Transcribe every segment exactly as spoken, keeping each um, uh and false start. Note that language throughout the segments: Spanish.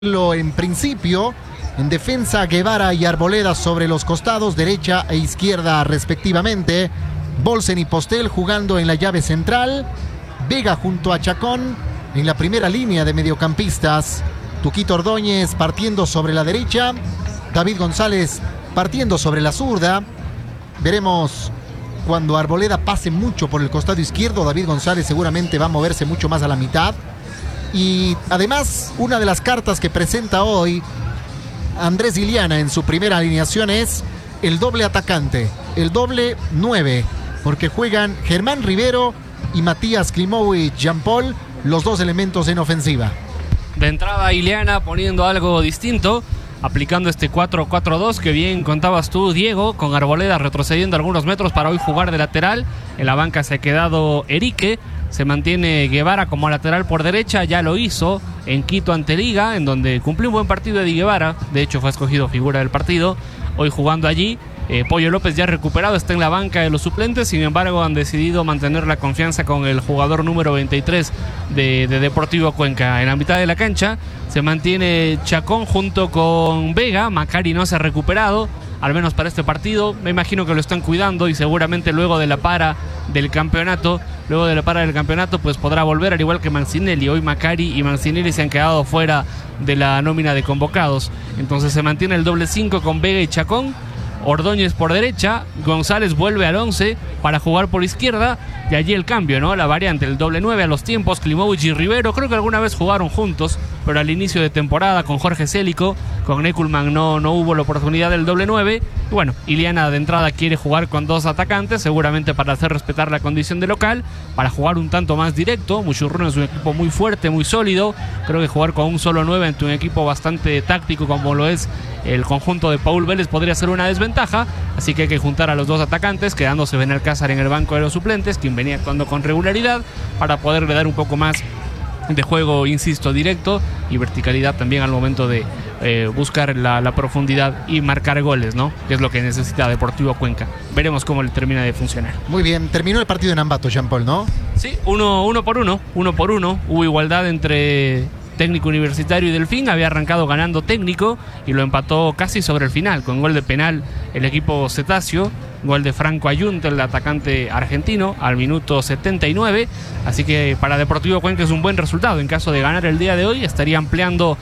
En principio, en defensa Guevara y Arboleda sobre los costados, derecha e izquierda respectivamente. Bolsen y Postel jugando en la llave central. Vega junto a Chacón en la primera línea de mediocampistas. Tuquito Ordóñez partiendo sobre la derecha. David González partiendo sobre la zurda. Veremos cuando Arboleda pase mucho por el costado izquierdo. David González seguramente va a moverse mucho más a la mitad. Y además, una de las cartas que presenta hoy Andrés Iliana en su primera alineación es el doble atacante, el doble nueve, porque juegan Germán Rivero y Matías Klimovic Jean Paul, los dos elementos en ofensiva. De entrada Iliana poniendo algo distinto, aplicando este cuatro cuatro dos que bien contabas tú, Diego, con Arboleda retrocediendo algunos metros para hoy jugar de lateral. En la banca se ha quedado Erique. Se mantiene Guevara como lateral por derecha, ya lo hizo en Quito ante Liga, en donde cumplió un buen partido de Guevara, de hecho fue escogido figura del partido, hoy jugando allí. eh, Pollo López ya recuperado, está en la banca de los suplentes, sin embargo han decidido mantener la confianza con el jugador número veintitrés de, de Deportivo Cuenca. En la mitad de la cancha se mantiene Chacón junto con Vega. Macari no se ha recuperado, al menos para este partido. Me imagino que lo están cuidando y seguramente luego de la para del campeonato, luego de la para del campeonato, pues podrá volver, al igual que Mancinelli. Hoy Macari y Mancinelli se han quedado fuera de la nómina de convocados. Entonces se mantiene el doble cinco con Vega y Chacón. Ordóñez por derecha, González vuelve al once para jugar por izquierda, y allí el cambio, ¿no? La variante, el doble nueve a los tiempos, Klimovic y Rivero, creo que alguna vez jugaron juntos, pero al inicio de temporada con Jorge Célico, con Neckelman no, no hubo la oportunidad del doble nueve, y bueno, Iliana de entrada quiere jugar con dos atacantes, seguramente para hacer respetar la condición de local, para jugar un tanto más directo. Muchurruna es un equipo muy fuerte, muy sólido, creo que jugar con un solo nueve ante un equipo bastante táctico como lo es el conjunto de Paul Vélez podría ser una desventaja, así que hay que juntar a los dos atacantes, quedándose Benalcázar en el banco de los suplentes, quien venía actuando con regularidad, para poderle dar un poco más de juego, insisto, directo y verticalidad también al momento de eh, buscar la, la profundidad y marcar goles, ¿no? Que es lo que necesita Deportivo Cuenca. Veremos cómo le termina de funcionar. Muy bien, terminó el partido en Ambato, Jean Paul, ¿no? Sí, uno, uno por uno, uno por uno. Hubo igualdad entre Técnico Universitario y Delfín. Había arrancado ganando Técnico y lo empató casi sobre el final con gol de penal el equipo cetáceo, gol de Franco Ayunta, el atacante argentino, al minuto setenta y nueve. Así que para Deportivo Cuenca es un buen resultado. En caso de ganar el día de hoy, estaría ampliando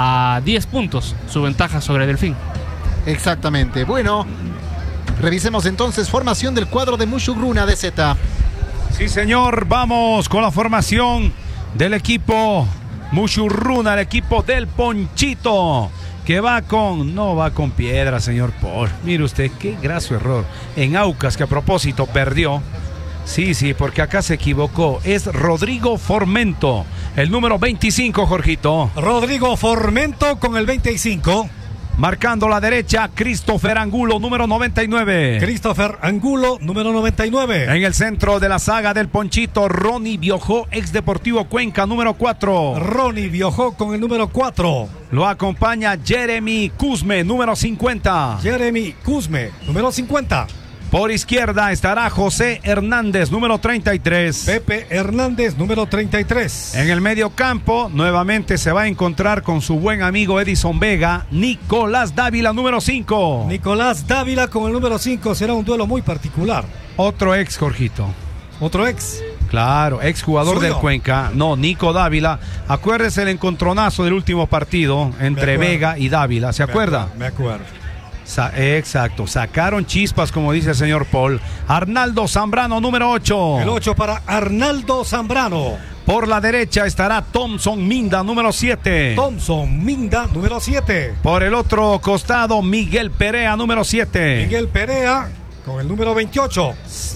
a diez puntos su ventaja sobre Delfín. Exactamente. Bueno, revisemos entonces formación del cuadro de Mushurruna de Z. Sí, señor, vamos con la formación del equipo Mushurruna, el equipo del Ponchito, que va con, no va con piedra, señor Paul. Mire usted, qué graso error en Aucas, que a propósito perdió. Sí, sí, porque acá se equivocó. Es Rodrigo Formento, el número veinticinco, Jorgito. Rodrigo Formento con el veinticinco. Marcando la derecha, Christopher Angulo, número noventa y nueve. Christopher Angulo, número noventa y nueve. En el centro de la saga del Ponchito, Ronnie Biojó, ex Deportivo Cuenca, número cuatro. Ronnie Biojó con el número cuatro. Lo acompaña Jeremy Cusme, número cincuenta. Jeremy Cusme, número cincuenta. Por izquierda estará José Hernández, número treinta y tres. Pepe Hernández, número treinta y tres. En el medio campo, nuevamente se va a encontrar con su buen amigo Edison Vega, Nicolás Dávila, número cinco. Nicolás Dávila con el número cinco, será un duelo muy particular. Otro ex, Jorgito. Otro ex. Claro, ex jugador ¿Suyo? del Cuenca. No, Nico Dávila. Acuérdese el encontronazo del último partido entre Vega y Dávila. ¿Se acuerda? Me acuerdo. Sa Exacto, sacaron chispas, como dice el señor Paul. Arnaldo Zambrano, número ocho. El ocho para Arnaldo Zambrano. Por la derecha estará Thompson Minda, número siete. Thompson Minda, número siete. Por el otro costado, Miguel Perea, número siete. Miguel Perea con el número veintiocho.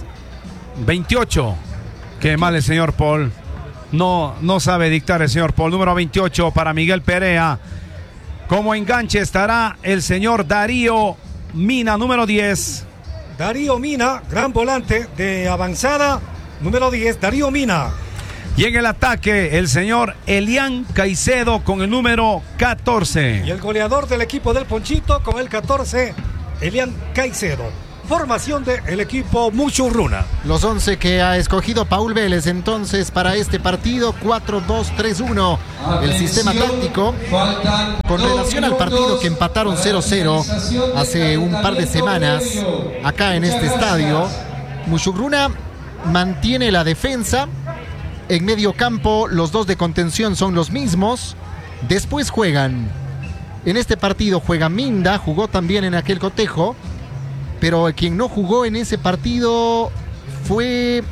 veintiocho. Qué mal el señor Paul. No, no sabe dictar el señor Paul. Número veintiocho para Miguel Perea. Como enganche estará el señor Darío Mina, número diez. Darío Mina, gran volante de avanzada, número diez, Darío Mina. Y en el ataque, el señor Elian Caicedo con el número catorce. Y el goleador del equipo del Ponchito con el catorce, Elian Caicedo. formación del equipo Muchurruna. Los once que ha escogido Paul Vélez entonces para este partido, cuatro dos tres uno. El sistema táctico con relación al partido que empataron cero cero hace un par de semanas acá en este estadio. Muchurruna mantiene la defensa. En medio campo los dos de contención son los mismos. Después juegan, en este partido juega Minda, jugó también en aquel cotejo, pero quien no jugó en ese partido fue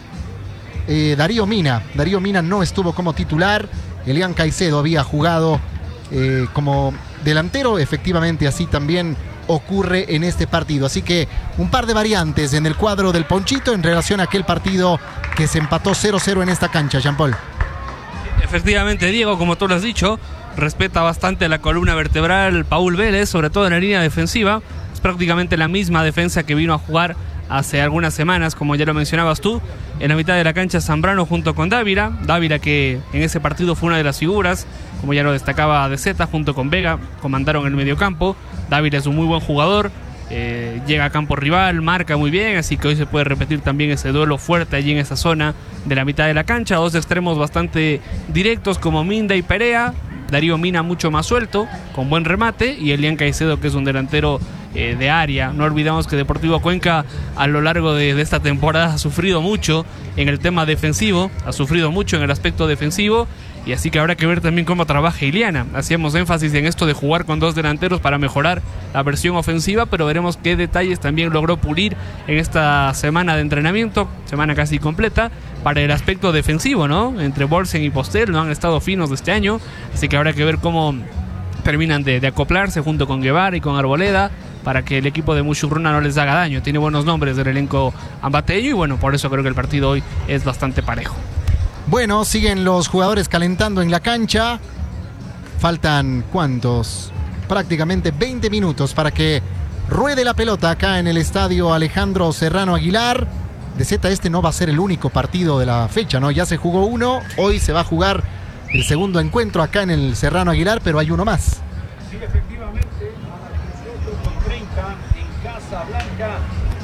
eh, Darío Mina. Darío Mina no estuvo como titular. Elian Caicedo había jugado eh, como delantero, efectivamente así también ocurre en este partido. Así que un par de variantes en el cuadro del Ponchito en relación a aquel partido que se empató cero cero en esta cancha, Jean-Paul. Efectivamente, Diego, como tú lo has dicho, respeta bastante la columna vertebral Paul Vélez, sobre todo en la línea defensiva. Es prácticamente la misma defensa que vino a jugar hace algunas semanas, como ya lo mencionabas tú. En la mitad de la cancha Zambrano junto con Dávila. Dávila que en ese partido fue una de las figuras, como ya lo destacaba De Zeta, junto con Vega, comandaron el mediocampo. Dávila es un muy buen jugador, eh, llega a campo rival, marca muy bien, así que hoy se puede repetir también ese duelo fuerte allí en esa zona de la mitad de la cancha. Dos extremos bastante directos como Minda y Perea. Darío Mina mucho más suelto, con buen remate, y Elian Caicedo, que es un delantero eh, de área. No olvidamos que Deportivo Cuenca a lo largo de, de esta temporada ha sufrido mucho en el tema defensivo, ha sufrido mucho en el aspecto defensivo, y así que habrá que ver también cómo trabaja Iliana. Hacíamos énfasis en esto de jugar con dos delanteros para mejorar la versión ofensiva, pero veremos qué detalles también logró pulir en esta semana de entrenamiento, semana casi completa, para el aspecto defensivo, ¿no? Entre Bolsen y Postel no han estado finos de este año, así que habrá que ver cómo terminan de, de acoplarse junto con Guevara y con Arboleda para que el equipo de Muchurruna no les haga daño. Tiene buenos nombres del elenco ambateño y bueno, por eso creo que el partido hoy es bastante parejo. Bueno, siguen los jugadores calentando en la cancha. Faltan, ¿cuántos? Prácticamente veinte minutos para que ruede la pelota acá en el estadio Alejandro Serrano Aguilar. De Z, este no va a ser el único partido de la fecha, ¿no? Ya se jugó uno, hoy se va a jugar el segundo encuentro acá en el Serrano Aguilar, pero hay uno más. Sí, efectivamente, a las dieciocho con treinta en Casablanca.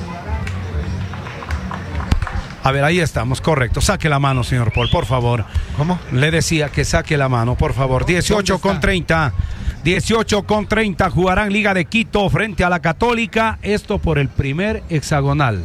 A ver, ahí estamos, correcto. Saque la mano, señor Paul, por favor. ¿Cómo? Le decía que saque la mano, por favor. dieciocho con treinta. dieciocho con treinta jugarán Liga de Quito frente a la Católica. Esto por el primer hexagonal,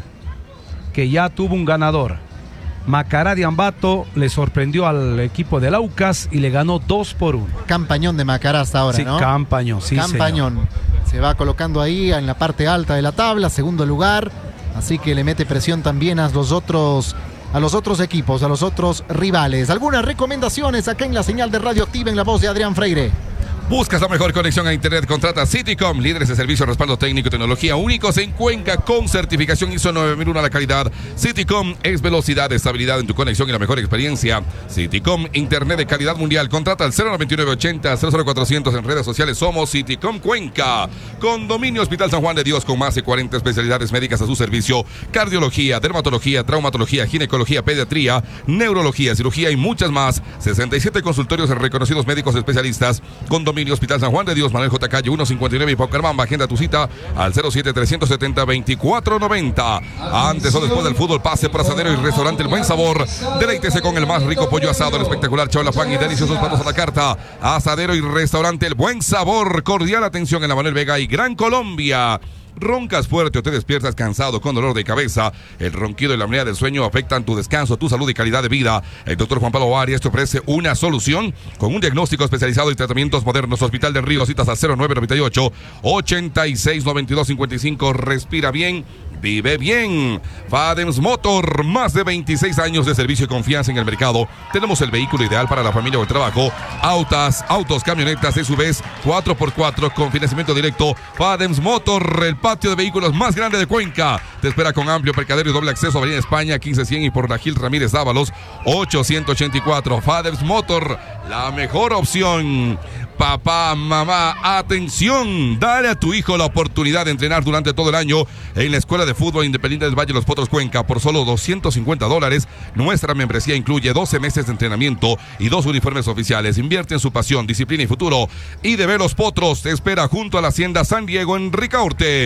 que ya tuvo un ganador. Macará de Ambato le sorprendió al equipo del Aucas y le ganó dos por uno. Campañón de Macará hasta ahora, sí, ¿no? Campañón, sí, Campañón. señor. Se va colocando ahí en la parte alta de la tabla, segundo lugar. Así que le mete presión también a los otros, a los otros equipos, a los otros rivales. Algunas recomendaciones acá en la señal de Radioactiva en la voz de Adrián Freire. ¿Buscas la mejor conexión a internet? Contrata Citycom, líderes de servicio, respaldo técnico y tecnología únicos en Cuenca con certificación I S O nueve mil uno a la calidad. Citycom es velocidad, estabilidad en tu conexión y la mejor experiencia. Citycom, internet de calidad mundial. Contrata al cero noventa y nueve ochenta cero cero cuatrocientos en redes sociales. Somos Citycom Cuenca. Condominio Hospital San Juan de Dios con más de cuarenta especialidades médicas a su servicio. Cardiología, dermatología, traumatología, ginecología, pediatría, neurología, cirugía y muchas más. sesenta y siete consultorios en reconocidos médicos especialistas. Condominio Hospital San Juan de Dios, Manuel J. Calle ciento cincuenta y nueve y Paucarmamba. Agenda tu cita al cero siete tres siete cero veinticuatro noventa. Antes o después del fútbol, pase por Asadero y Restaurante El Buen Sabor. Deleítese con el más rico pollo asado, el espectacular chaulafán y deliciosos platos a la carta. Asadero y Restaurante El Buen Sabor. Cordial atención en la Manuel Vega y Gran Colombia. Roncas fuerte o te despiertas cansado con dolor de cabeza. El ronquido y la apnea del sueño afectan tu descanso, tu salud y calidad de vida. El doctor Juan Pablo Arias te ofrece una solución con un diagnóstico especializado y tratamientos modernos. Hospital del Río, citas al cero nueve noventa y ocho ochenta y seis noventa y dos cincuenta y cinco. Respira bien, vive bien. Fadems Motor, más de veintiséis años de servicio y confianza en el mercado. Tenemos el vehículo ideal para la familia o el trabajo. Autas, autos, camionetas, S U Vs, cuatro por cuatro con financiamiento directo. Fadems Motor, el patio de vehículos más grande de Cuenca. Te espera con amplio parqueadero y doble acceso a Avenida España quince cien y por la Gil Ramírez Dávalos ochocientos ochenta y cuatro. Fadems Motor, la mejor opción. Papá, mamá, atención, dale a tu hijo la oportunidad de entrenar durante todo el año en la Escuela de Fútbol Independiente del Valle de los Potros Cuenca por solo doscientos cincuenta dólares. Nuestra membresía incluye doce meses de entrenamiento y dos uniformes oficiales. Invierte en su pasión, disciplina y futuro. Y de ver los Potros te espera junto a la Hacienda San Diego en Ricaurte.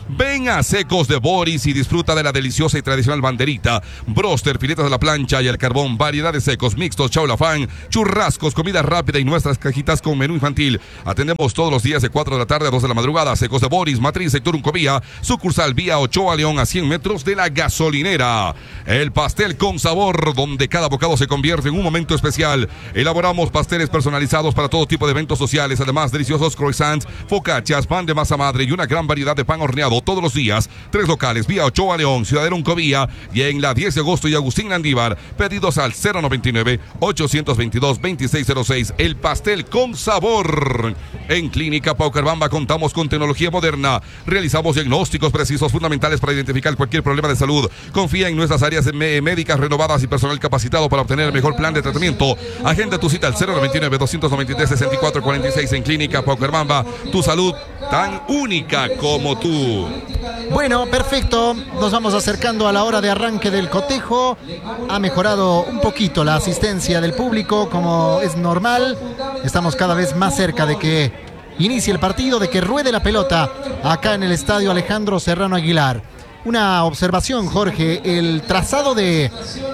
Ven a Secos de Boris y disfruta de la deliciosa y tradicional banderita, broster, filetas de la plancha y el carbón, variedad de secos, mixtos, chaulafán, churrascos, comida rápida y nuestras cajitas con menú infantil. Atendemos todos los días de cuatro de la tarde a dos de la madrugada. Secos de Boris, Matriz, sector Uncovía, sucursal vía Ochoa León a cien metros de la gasolinera. El pastel con sabor, donde cada bocado se convierte en un momento especial. Elaboramos pasteles personalizados para todo tipo de eventos sociales, además deliciosos croissants, focaccias, pan de masa madre y una gran variedad de pan horneado todos los días. Tres locales, vía Ochoa León, Ciudadela Uncovía y en la diez de agosto y Agustín Landívar. Pedidos al cero noventa y nueve, ochocientos veintidós, veintiséis cero seis. El pastel con sabor. En Clínica Paucarbamba contamos con tecnología moderna. Realizamos diagnósticos precisos fundamentales para identificar cualquier problema de salud. Confía en nuestras áreas médicas renovadas y personal capacitado para obtener el mejor plan de tratamiento. Agenda tu cita al cero noventa y nueve, doscientos noventa y tres, sesenta y cuatro cuarenta y seis en Clínica Paucarbamba. Tu salud tan única como tú. Bueno, perfecto. Nos vamos acercando a la hora de arranque del cotejo. Ha mejorado un poquito la asistencia del público, como es normal. Estamos cada vez más cerca de que inicie el partido, de que ruede la pelota acá en el estadio Alejandro Serrano Aguilar. Una observación, Jorge. El trazado de,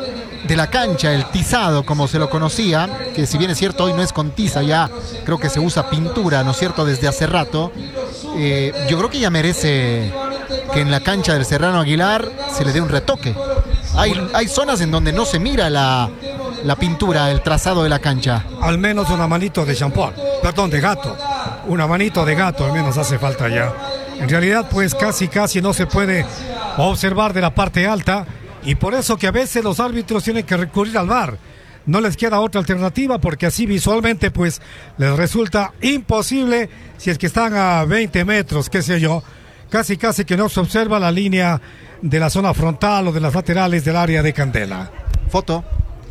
de la cancha, el tizado, como se lo conocía, que si bien es cierto hoy no es con tiza, ya creo que se usa pintura, ¿no es cierto?, desde hace rato. Eh, yo creo que ya merece que en la cancha del Serrano Aguilar se le dé un retoque. Hay, hay zonas en donde no se mira la, la pintura, el trazado de la cancha. Al menos una manito de champán, perdón, de gato. Una manito de gato al menos hace falta ya. En realidad, pues casi casi no se puede observar de la parte alta, y por eso que a veces los árbitros tienen que recurrir al V A R. No les queda otra alternativa, porque así visualmente pues les resulta imposible, si es que están a veinte metros, qué sé yo, casi casi que no se observa la línea de la zona frontal o de las laterales del área de Candela. Foto.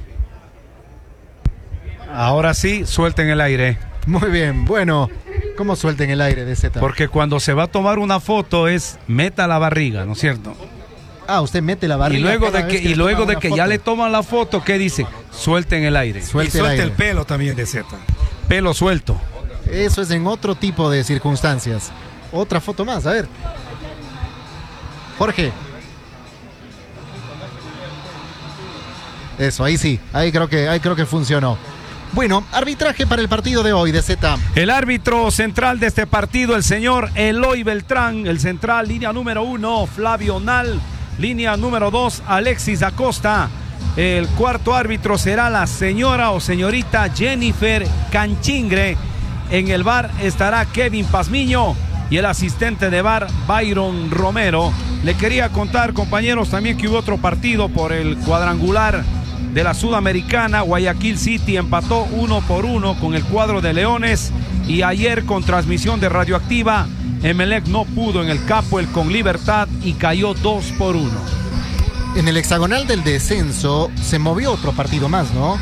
Ahora sí, suelten el aire. Muy bien, bueno, ¿cómo suelten el aire de Z? Porque cuando se va a tomar una foto es meta la barriga, ¿no es cierto? Ah, usted mete la barriga. Y luego de que, que y luego de que foto. ya le toman la foto, ¿qué dice? Suelten el aire. Suelte y suelte el, el pelo también de Z. Pelo suelto. Eso es en otro tipo de circunstancias. Otra foto más, a ver. Jorge. Eso, ahí sí, ahí creo que, ahí creo que funcionó. Bueno, arbitraje para el partido de hoy de Z. El árbitro central de este partido, el señor Eloy Beltrán. El central, línea número uno, Flavio Nal. Línea número dos, Alexis Acosta. El cuarto árbitro será la señora o señorita Jennifer Canchingre. En el V A R estará Kevin Pazmiño y el asistente de V A R, Byron Romero. Le quería contar, compañeros, también que hubo otro partido por el cuadrangular de la Sudamericana. Guayaquil City empató uno por uno con el cuadro de Leones, y ayer con transmisión de Radioactiva, Emelec no pudo en el Capo el con Libertad y cayó dos por uno. En el hexagonal del descenso se movió otro partido más, ¿no?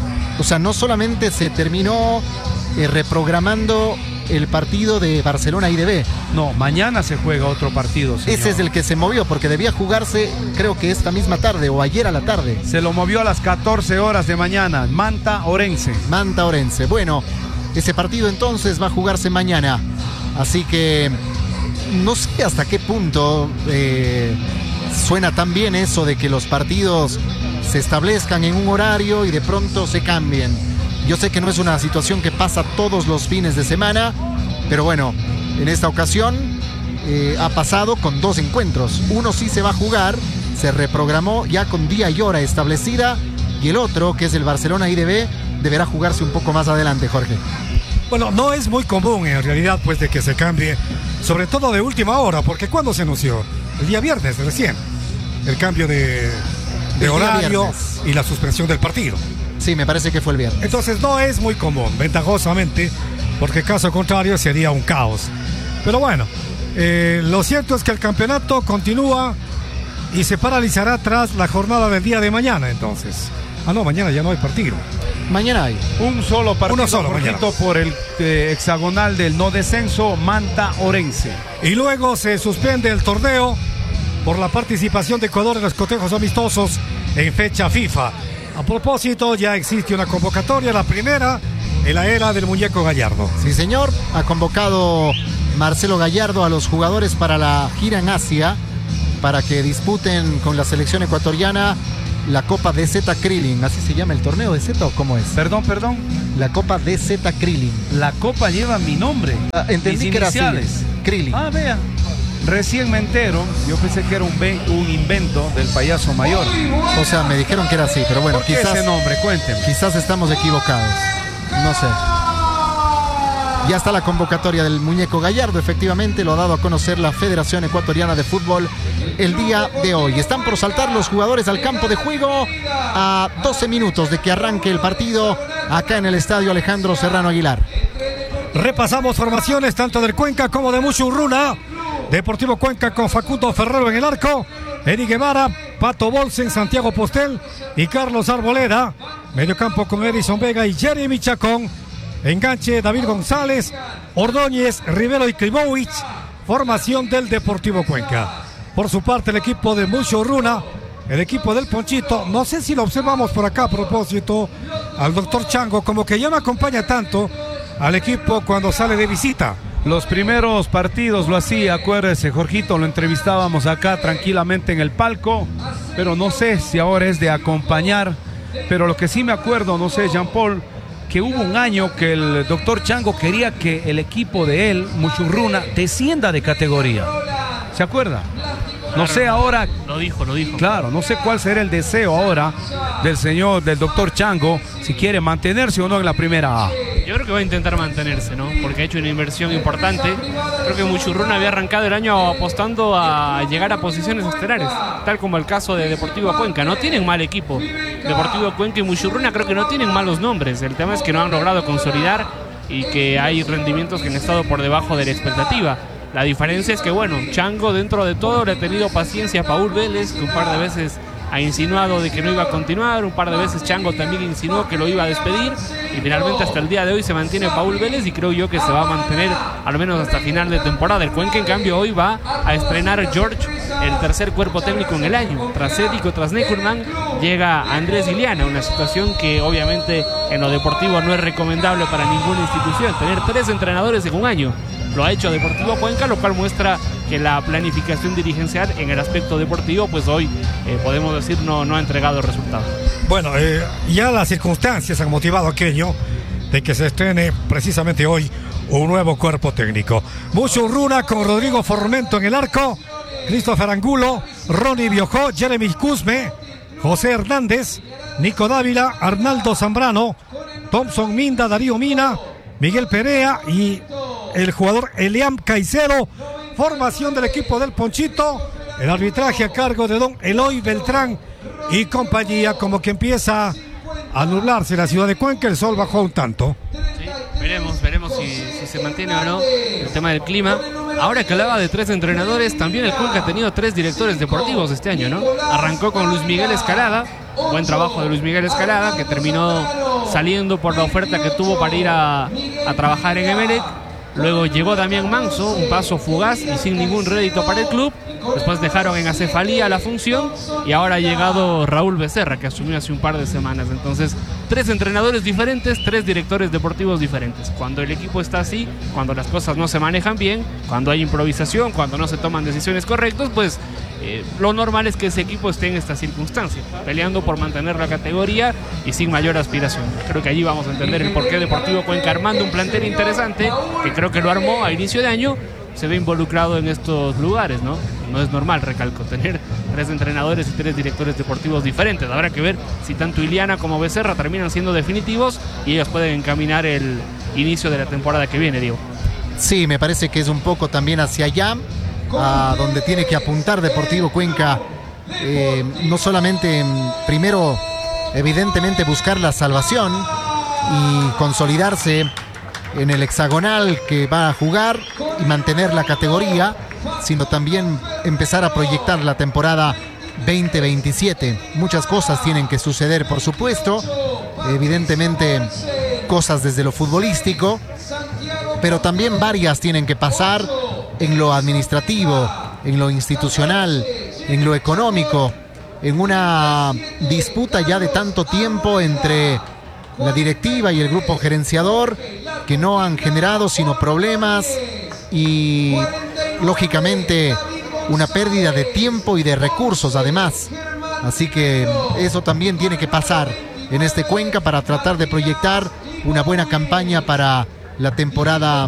O sea, no solamente se terminó eh, reprogramando el partido de Barcelona I D B. No, mañana se juega otro partido, señor. Ese es el que se movió, porque debía jugarse, creo que esta misma tarde o ayer a la tarde. Se lo movió a las catorce horas de mañana. Manta Orense. Manta Orense. Bueno, ese partido entonces va a jugarse mañana. Así que no sé hasta qué punto eh, suena tan bien eso de que los partidos se establezcan en un horario y de pronto se cambien. Yo sé que no es una situación que pasa todos los fines de semana, pero bueno, en esta ocasión eh, ha pasado con dos encuentros. Uno sí se va a jugar, se reprogramó ya con día y hora establecida, y el otro, que es el Barcelona I D B, deberá jugarse un poco más adelante, Jorge. Bueno, no es muy común en realidad pues de que se cambie, sobre todo de última hora, porque ¿cuándo se anunció? El día viernes recién, el cambio de, de horario viernes y la suspensión del partido. Sí, me parece que fue el viernes. Entonces no es muy común, ventajosamente, porque caso contrario sería un caos. Pero bueno, eh, lo cierto es que el campeonato continúa y se paralizará tras la jornada del día de mañana, entonces. Ah, no, mañana ya no hay partido. Mañana hay. Un solo partido. Uno solo, mañana. Por el eh, hexagonal del no descenso, Manta Orense. Y luego se suspende el torneo por la participación de Ecuador en los cotejos amistosos en fecha FIFA. A propósito, ya existe una convocatoria, la primera en la era del muñeco Gallardo. Sí, señor, ha convocado Marcelo Gallardo a los jugadores para la gira en Asia, para que disputen con la selección ecuatoriana la Copa D Z Krillin. ¿Así se llama el torneo D Z o cómo es? Perdón, perdón. La Copa D Z Krillin. La copa lleva mi nombre. Ah, entendí mis que era así. iniciales. Krillin. Ah, vea. Recién me entero. Yo pensé que era un, un invento del payaso mayor. O sea, me dijeron que era así, pero bueno, ¿Por qué quizás, ese nombre? Cuénteme. quizás estamos equivocados. No sé. Ya está la convocatoria del muñeco Gallardo, efectivamente lo ha dado a conocer la Federación Ecuatoriana de Fútbol el día de hoy. Están por saltar los jugadores al campo de juego a doce minutos de que arranque el partido acá en el estadio Alejandro Serrano Aguilar. Repasamos formaciones tanto del Cuenca como de Muchurruna. Deportivo Cuenca con Facundo Ferrero en el arco, Eri Guevara, Pato Bolsen, Santiago Postel y Carlos Arboleda. Mediocampo con Edison Vega y Jeremy Chacón. Enganche David González, Ordóñez, Rivero y Klimovic. Formación del Deportivo Cuenca. Por su parte el equipo de Muchurruna, el equipo del Ponchito. No sé si lo observamos por acá a propósito al doctor Chango, como que ya no acompaña tanto al equipo cuando sale de visita. Los primeros partidos lo hacía, acuérdese, Jorgito, lo entrevistábamos acá tranquilamente en el palco, pero no sé si ahora es de acompañar. Pero lo que sí me acuerdo, no sé, Jean Paul, que hubo un año que el doctor Chango quería que el equipo de él, Muchurruna, descienda de categoría. ¿Se acuerda? No sé ahora. Lo dijo, lo dijo. Claro, no sé cuál será el deseo ahora del señor, del doctor Chango, si quiere mantenerse o no en la primera A. Yo creo que va a intentar mantenerse, ¿no? Porque ha hecho una inversión importante. Creo que Muchurruna había arrancado el año apostando a llegar a posiciones estelares, tal como el caso de Deportivo Cuenca. No tienen mal equipo. Deportivo Cuenca y Muchurruna creo que no tienen malos nombres. El tema es que no han logrado consolidar y que hay rendimientos que han estado por debajo de la expectativa. La diferencia es que, bueno, Chango dentro de todo le ha tenido paciencia a Paul Vélez, que un par de veces ha insinuado de que no iba a continuar, un par de veces Chango también insinuó que lo iba a despedir y finalmente hasta el día de hoy se mantiene Paul Vélez y creo yo que se va a mantener al menos hasta final de temporada. El Cuenca en cambio hoy va a estrenar George, el tercer cuerpo técnico en el año. Tras Édico, tras Neckerman, llega Andrés Iliana, una situación que obviamente en lo deportivo no es recomendable para ninguna institución, tener tres entrenadores en un año. Lo ha hecho Deportivo Cuenca, lo cual muestra que la planificación dirigencial en el aspecto deportivo, pues hoy eh, podemos decir no, no ha entregado resultados. Bueno, eh, ya las circunstancias han motivado aquello de que se estrene precisamente hoy un nuevo cuerpo técnico. Muchurruna con Rodrigo Formento en el arco, Christopher Angulo, Ronnie Biojó, Jeremy Cusme, José Hernández, Nico Dávila, Arnaldo Zambrano, Thompson Minda, Darío Mina, Miguel Perea y el jugador Eliam Caicedo. Formación del equipo del Ponchito. El arbitraje a cargo de don Eloy Beltrán y compañía, como que empieza a nublarse la ciudad de Cuenca. El sol bajó un tanto. Sí, veremos, veremos si, si se mantiene o no el tema del clima. Ahora que hablaba de tres entrenadores, también el Cuenca ha tenido tres directores deportivos este año, ¿no? Arrancó con Luis Miguel Escalada, buen trabajo de Luis Miguel Escalada, que terminó saliendo por la oferta que tuvo para ir a, a trabajar en Emelec. Luego llegó Damián Manso, un paso fugaz y sin ningún rédito para el club. Después dejaron en acefalía la función y ahora ha llegado Raúl Becerra, que asumió hace un par de semanas. Entonces, tres entrenadores diferentes, tres directores deportivos diferentes. Cuando el equipo está así, cuando las cosas no se manejan bien, cuando hay improvisación, cuando no se toman decisiones correctas, pues eh, lo normal es que ese equipo esté en esta circunstancia, peleando por mantener la categoría y sin mayor aspiración. Creo que allí vamos a entender el porqué Deportivo Cuenca, armando un plantel interesante, que creo que lo armó a inicio de año, se ve involucrado en estos lugares, ¿no? No es normal, recalco, tener tres entrenadores y tres directores deportivos diferentes. Habrá que ver si tanto Iliana como Becerra terminan siendo definitivos y ellos pueden encaminar el inicio de la temporada que viene, Diego. Sí, me parece que es un poco también hacia allá, a donde tiene que apuntar Deportivo Cuenca. Eh, no solamente primero, evidentemente, buscar la salvación y consolidarse en el hexagonal que va a jugar y mantener la categoría, sino también empezar a proyectar la temporada veinte veintisiete. Muchas cosas tienen que suceder, por supuesto, evidentemente cosas desde lo futbolístico, pero también varias tienen que pasar en lo administrativo, en lo institucional, en lo económico, en una disputa ya de tanto tiempo entre la directiva y el grupo gerenciador, que no han generado sino problemas, y lógicamente una pérdida de tiempo y de recursos además. Así que eso también tiene que pasar en este Cuenca para tratar de proyectar una buena campaña para la temporada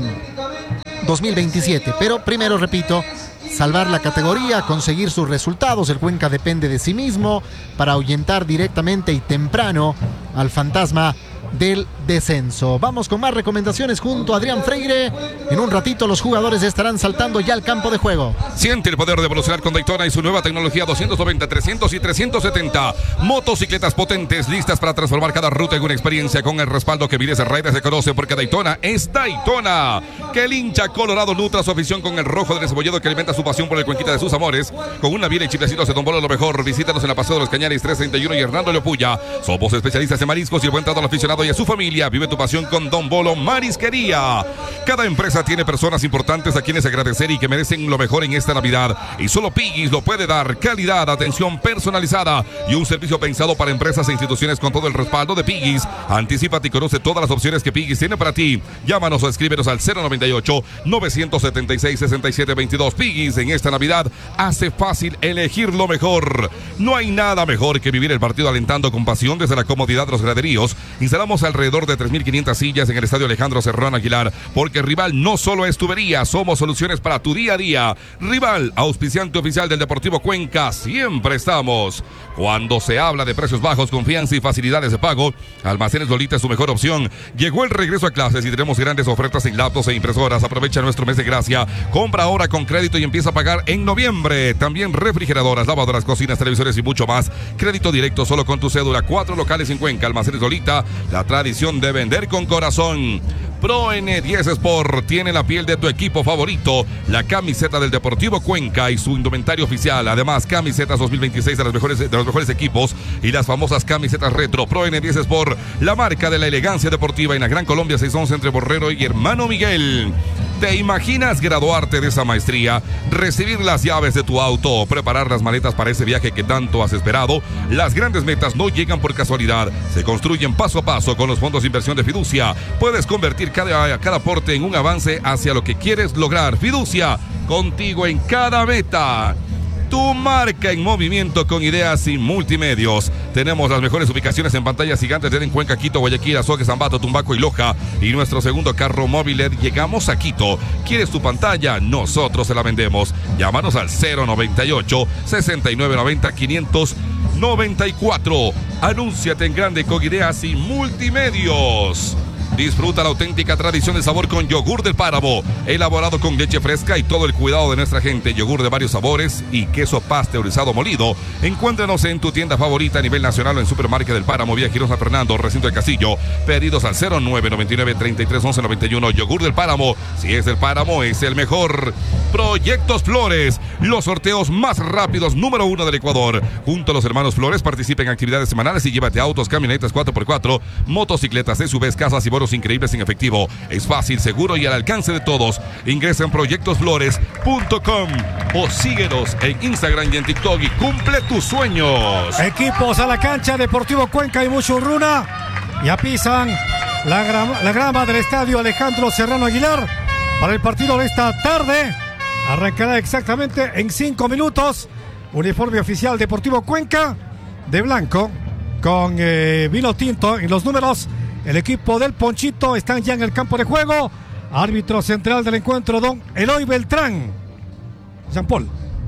dos mil veintisiete. Pero primero, repito, salvar la categoría, conseguir sus resultados. El Cuenca depende de sí mismo para ahuyentar directamente y temprano al fantasma del descenso. Vamos con más recomendaciones junto a Adrián Freire. En un ratito los jugadores estarán saltando ya al campo de juego. Siente el poder de evolucionar con Daytona y su nueva tecnología doscientos noventa, trescientos y trescientos setenta. Motocicletas potentes listas para transformar cada ruta en una experiencia con el respaldo que Vides Riders se conoce, porque Daytona es Daytona. Que el hincha colorado nutra su afición con el rojo del Cebolledo, que alimenta su pasión por el Cuenquita de sus amores. Con una vida y chiflecitos de Don Bolo lo mejor. Visítanos en la Paseo de los Cañares trescientos treinta y uno y Hernando Leopulla. Somos especialistas en mariscos y el buen trato al aficionado y a su familia. Vive tu pasión con Don Bolo Marisquería. Cada empresa tiene personas importantes a quienes agradecer y que merecen lo mejor en esta Navidad. Y solo Piggy's lo puede dar. Calidad, atención personalizada y un servicio pensado para empresas e instituciones con todo el respaldo de Piggy's. Anticípate y conoce todas las opciones que Piggy's tiene para ti. Llámanos o escríbenos al cero noventa y ocho, novecientos setenta y seis, sesenta y siete veintidós. Piggy's en esta Navidad hace fácil elegir lo mejor. No hay nada mejor que vivir el partido alentando con pasión desde la comodidad de los graderíos. Instalamos alrededor de tres mil quinientas sillas en el estadio Alejandro Serrano Aguilar, porque Rival no solo es tubería, somos soluciones para tu día a día. Rival, auspiciante oficial del Deportivo Cuenca, siempre estamos. Cuando se habla de precios bajos, confianza y facilidades de pago, Almacenes Lolita es su mejor opción. Llegó el regreso a clases y tenemos grandes ofertas en laptops e impresoras. Aprovecha nuestro mes de gracia. Compra ahora con crédito y empieza a pagar en noviembre. También refrigeradoras, lavadoras, cocinas, televisores y mucho más. Crédito directo solo con tu cédula. Cuatro locales en Cuenca. Almacenes Lolita, la tradición de vender con corazón. Pro N diez Sport tiene la piel de tu equipo favorito, la camiseta del Deportivo Cuenca y su indumentario oficial. Además, camisetas dos mil veintiséis de los mejores, de los mejores equipos y las famosas camisetas retro. Pro N diez Sport, la marca de la elegancia deportiva en la Gran Colombia seiscientos once entre Borrero y Hermano Miguel. ¿Te imaginas graduarte de esa maestría, recibir las llaves de tu auto o preparar las maletas para ese viaje que tanto has esperado? Las grandes metas no llegan por casualidad, se construyen paso a paso con los fondos de inversión de Fiducia. Puedes convertir cada, cada aporte en un avance hacia lo que quieres lograr. Fiducia, contigo en cada meta. Tu marca en movimiento con ideas y multimedios. Tenemos las mejores ubicaciones en pantallas gigantes de en Cuenca, Quito, Guayaquil, Azogues, Ambato, Tumbaco y Loja. Y nuestro segundo carro móvil L E D. Llegamos a Quito. ¿Quieres tu pantalla? Nosotros se la vendemos. Llámanos al cero noventa y ocho, sesenta y nueve noventa, quinientos noventa y cuatro. Anúnciate en grande con ideas y multimedios. Disfruta la auténtica tradición de sabor con yogur del Páramo, elaborado con leche fresca y todo el cuidado de nuestra gente. Yogur de varios sabores y queso pasteurizado molido. Encuéntranos en tu tienda favorita a nivel nacional o en Supermarket del Páramo, vía Girón San Fernando, Recinto del Castillo. Pedidos al cero nueve noventa y nueve, treinta y tres, once noventa y uno. Yogur del Páramo, si es del Páramo, es el mejor. Proyectos Flores, los sorteos más rápidos número uno del Ecuador. Junto a los hermanos Flores participa en actividades semanales y llévate autos, camionetas cuatro por cuatro, motocicletas, S U Vs, casas y bonos increíbles en efectivo. Es fácil, seguro y al alcance de todos. Ingresa en proyectos flores punto com o síguenos en Instagram y en TikTok y cumple tus sueños. Equipos a la cancha, Deportivo Cuenca y Muchurruna. Ya pisan la grama, la grama del estadio Alejandro Serrano Aguilar para el partido de esta tarde. Arrancará exactamente en cinco minutos. Uniforme oficial Deportivo Cuenca de blanco con eh, vino tinto en los números. El equipo del Ponchito están ya en el campo de juego. Árbitro central del encuentro, don Eloy Beltrán. Jean Paul.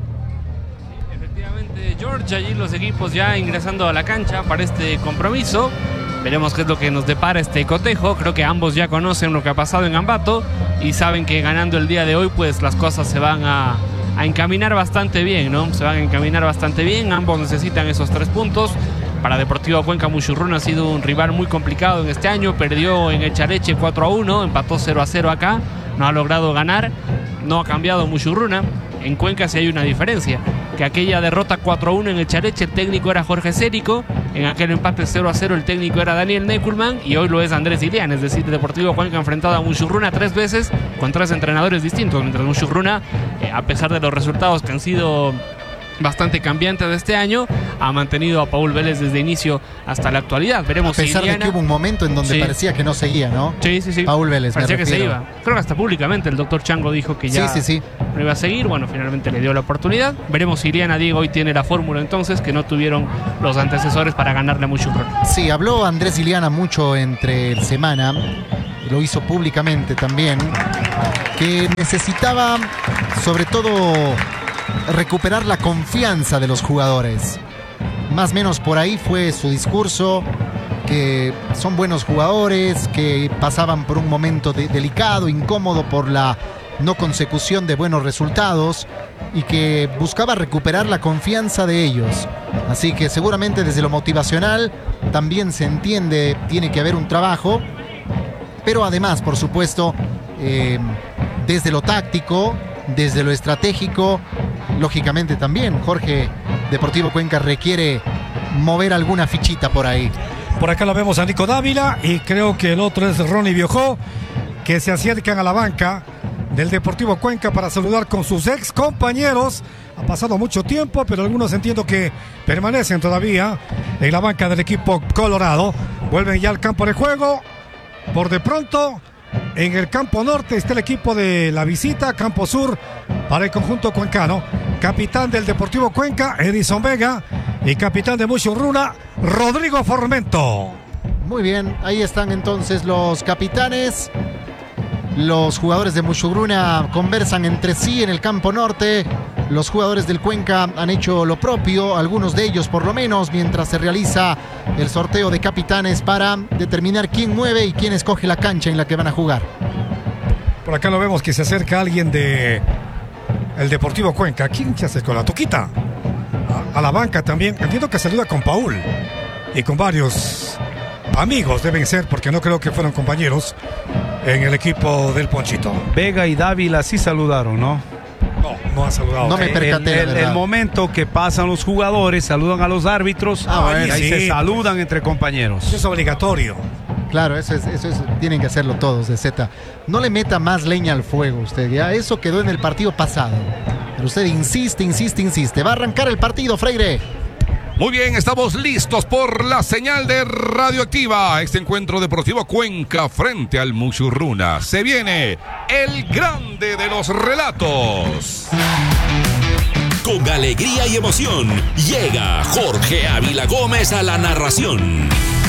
Efectivamente, George, allí los equipos ya ingresando a la cancha para este compromiso. Veremos qué es lo que nos depara este cotejo. Creo que ambos ya conocen lo que ha pasado en Ambato y saben que ganando el día de hoy, pues las cosas se van a, a encaminar bastante bien, ¿no? Se van a encaminar bastante bien. Ambos necesitan esos tres puntos. Para Deportivo Cuenca, Muchurruna ha sido un rival muy complicado en este año. Perdió en Echaleche cuatro a uno, empató cero a cero acá. No ha logrado ganar, no ha cambiado Muchurruna. En Cuenca sí hay una diferencia, que aquella derrota cuatro a uno en Echaleche, el técnico era Jorge Cérico. En aquel empate cero a cero el técnico era Daniel Neckelman y hoy lo es Andrés Ilián. Es decir, Deportivo Cuenca ha enfrentado a Muchurruna tres veces con tres entrenadores distintos. Mientras Muchurruna, eh, a pesar de los resultados que han sido bastante cambiante de este año, ha mantenido a Paul Vélez desde inicio hasta la actualidad. Veremos a pesar si Iliana... de que hubo un momento en donde sí. parecía que no seguía, ¿no? Sí, sí, sí. Paul Vélez, parecía me que se refiero. iba. Creo que hasta públicamente el doctor Chango dijo que ya sí, sí, sí. no iba a seguir. Bueno, finalmente le dio la oportunidad. Veremos si Iliana Diego hoy tiene la fórmula entonces que no tuvieron los antecesores para ganarle a Muchurruna. Sí, habló Andrés Iliana mucho entre el semana, lo hizo públicamente también, que necesitaba sobre todo recuperar la confianza de los jugadores. Más o menos por ahí fue su discurso, que son buenos jugadores, que pasaban por un momento de, delicado, incómodo por la no consecución de buenos resultados y que buscaba recuperar la confianza de ellos. Así que seguramente desde lo motivacional también se entiende, tiene que haber un trabajo, pero además, por supuesto, eh, desde lo táctico, desde lo estratégico, lógicamente también Jorge, Deportivo Cuenca requiere mover alguna fichita por ahí. Por acá lo vemos a Nico Dávila y creo que el otro es Ronnie Biojó, que se acercan a la banca del Deportivo Cuenca para saludar con sus ex compañeros. Ha pasado mucho tiempo, pero algunos entiendo que permanecen todavía en la banca del equipo colorado. Vuelven ya al campo de juego. Por de pronto, en el campo norte está el equipo de la visita, campo sur para el conjunto cuencano. Capitán del Deportivo Cuenca, Edison Vega, y capitán de Muchurruna, Rodrigo Formento. Muy bien, ahí están entonces los capitanes. Los jugadores de Muchurruna conversan entre sí en el campo norte. Los jugadores del Cuenca han hecho lo propio, algunos de ellos por lo menos, mientras se realiza el sorteo de capitanes para determinar quién mueve y quién escoge la cancha en la que van a jugar. Por acá lo vemos que se acerca alguien de el Deportivo Cuenca. ¿Quién se acercó? La Toquita. A, a la banca también. Entiendo que saluda con Paul y con varios amigos deben ser, porque no creo que fueron compañeros en el equipo del Ponchito. Vega y Dávila sí saludaron, ¿no? No, no han saludado. No me percaté, el, el, el momento que pasan los jugadores, saludan a los árbitros, Ah, bueno, y ahí sí, se saludan pues, entre compañeros. Eso es obligatorio. Claro, eso es, eso es, tienen que hacerlo todos de Z. No le meta más leña al fuego usted, ya eso quedó en el partido pasado. Pero usted insiste, insiste, insiste. Va a arrancar el partido, Freire. Muy bien, estamos listos por la señal de Radioactiva. Este encuentro Deportivo Cuenca frente al Muchurruna. Se viene el grande de los relatos. Con alegría y emoción, llega Jorge Ávila Gómez a la narración.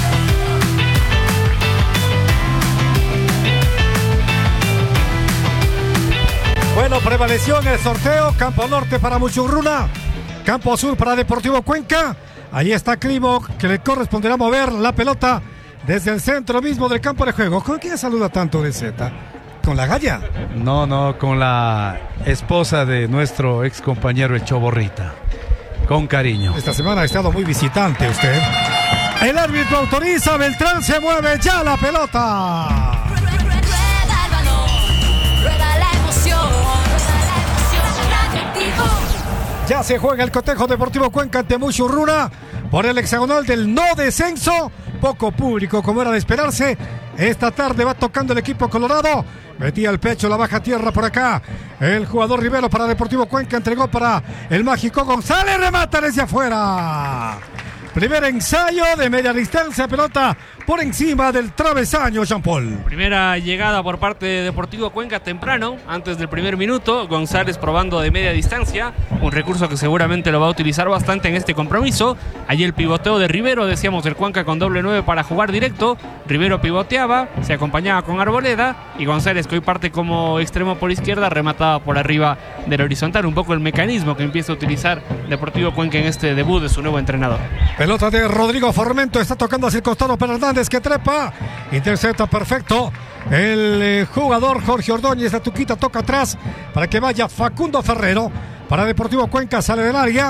Bueno, prevaleció en el sorteo. Campo norte para Muchurruna, campo sur para Deportivo Cuenca. Ahí está Climo, que le corresponderá mover la pelota desde el centro mismo del campo de juego. ¿Con quién saluda tanto de Z? ¿Con la Galla? No, no, con la esposa de nuestro ex compañero el Choborrita. Con cariño. Esta semana ha estado muy visitante usted. El árbitro autoriza, Beltrán se mueve ya la pelota. Ya se juega el cotejo Deportivo Cuenca ante Muchurruna por el hexagonal del no descenso. Poco público, como era de esperarse. Esta tarde va tocando el equipo colorado. Metía el pecho, la baja tierra por acá. El jugador Rivero para Deportivo Cuenca entregó para el mágico González. Remata desde afuera. Primer ensayo de media distancia, pelota por encima del travesaño, Jean Paul. Primera llegada por parte de Deportivo Cuenca temprano, antes del primer minuto. González probando de media distancia, un recurso que seguramente lo va a utilizar bastante en este compromiso. Allí el pivoteo de Rivero, decíamos el Cuenca con doble nueve para jugar directo. Rivero pivoteaba, se acompañaba con Arboleda y González, que hoy parte como extremo por izquierda, remataba por arriba del horizontal. Un poco el mecanismo que empieza a utilizar Deportivo Cuenca en este debut de su nuevo entrenador. Pelota de Rodrigo Formento, está tocando hacia el costado para Hernández, que trepa, intercepta perfecto el eh, jugador Jorge Ordóñez. La Tuquita toca atrás para que vaya Facundo Ferrero para Deportivo Cuenca, sale del área,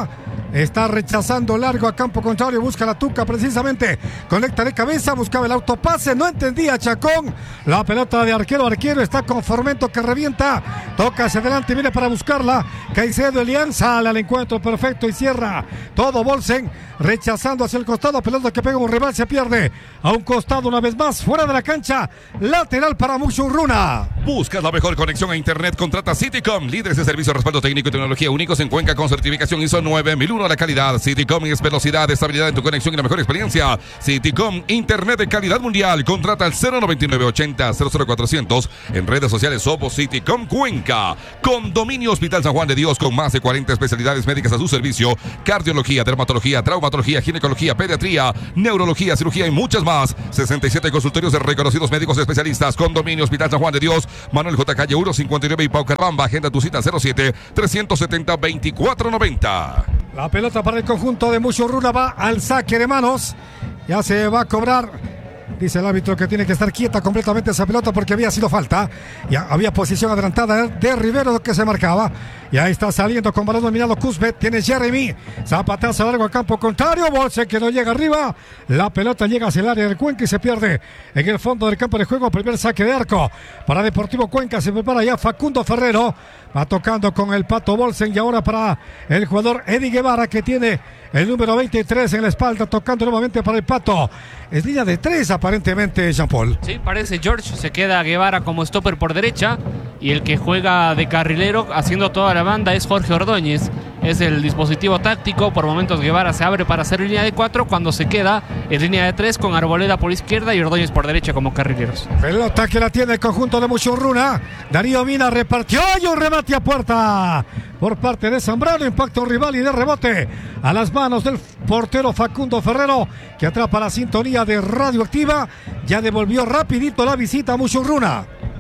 Está rechazando largo a campo contrario, busca la Tuca precisamente, conecta de cabeza, buscaba el autopase, no entendía Chacón, la pelota de arquero a arquero, está con Formento que revienta, toca hacia adelante, viene para buscarla, Caicedo Elian sale al encuentro perfecto y cierra todo Bolsen, rechazando hacia el costado, pelota que pega un rival, se pierde a un costado una vez más, fuera de la cancha, lateral para Mushurruna. Buscas la mejor conexión a internet, contrata Citycom, líderes de servicio, respaldo técnico y tecnología únicos en Cuenca con certificación I S O nueve mil uno. La calidad. Citycom es velocidad, estabilidad en tu conexión y la mejor experiencia. Citycom, internet de calidad mundial. Contrata al cero noventa y nueve ochenta cero cero cuatrocientos. En redes sociales somos Citycom Cuenca. Condominio Hospital San Juan de Dios con más de cuarenta especialidades médicas a su servicio. Cardiología, dermatología, traumatología, ginecología, pediatría, neurología, cirugía y muchas más. sesenta y siete consultorios de reconocidos médicos especialistas. Condominio Hospital San Juan de Dios. Manuel J. Calle uno cincuenta y nueve y Paucarramba. Agenda tu cita cero siete trescientos setenta veinticuatro noventa. La pelota para el conjunto de Mushurruna va al saque de manos. Ya se va a cobrar. Dice el árbitro que tiene que estar quieta completamente esa pelota porque había sido falta. Ya había posición adelantada de Rivero que se marcaba. Y ahí está saliendo con balón dominado Cusbet. Tiene Jeremy. Zapatazo largo al campo contrario. Bolse que no llega arriba. La pelota llega hacia el área del Cuenca y se pierde en el fondo del campo de juego. Primer saque de arco para Deportivo Cuenca. Se prepara ya Facundo Ferrero. Va tocando con el Pato Bolsen. Y ahora para el jugador Eddie Guevara que tiene el número veintitrés en la espalda. Tocando nuevamente para el Pato. Es línea de tres aparentemente, Jean-Paul. Sí, parece George. Se queda Guevara como stopper por derecha. Y el que juega de carrilero haciendo toda la banda es Jorge Ordóñez. Es el dispositivo táctico. Por momentos Guevara se abre para hacer línea de cuatro. Cuando se queda en línea de tres con Arboleda por izquierda y Ordóñez por derecha como carrileros. Pelota que la tiene el conjunto de Mushurruna. Darío Mina repartió y un remate a puerta por parte de Zambrano. Impacto rival y de rebote a las manos del portero Facundo Ferrero que atrapa la sintonía de Radioactiva. Ya devolvió rapidito la visita a Mushurruna.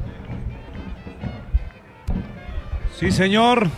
Sí, señor.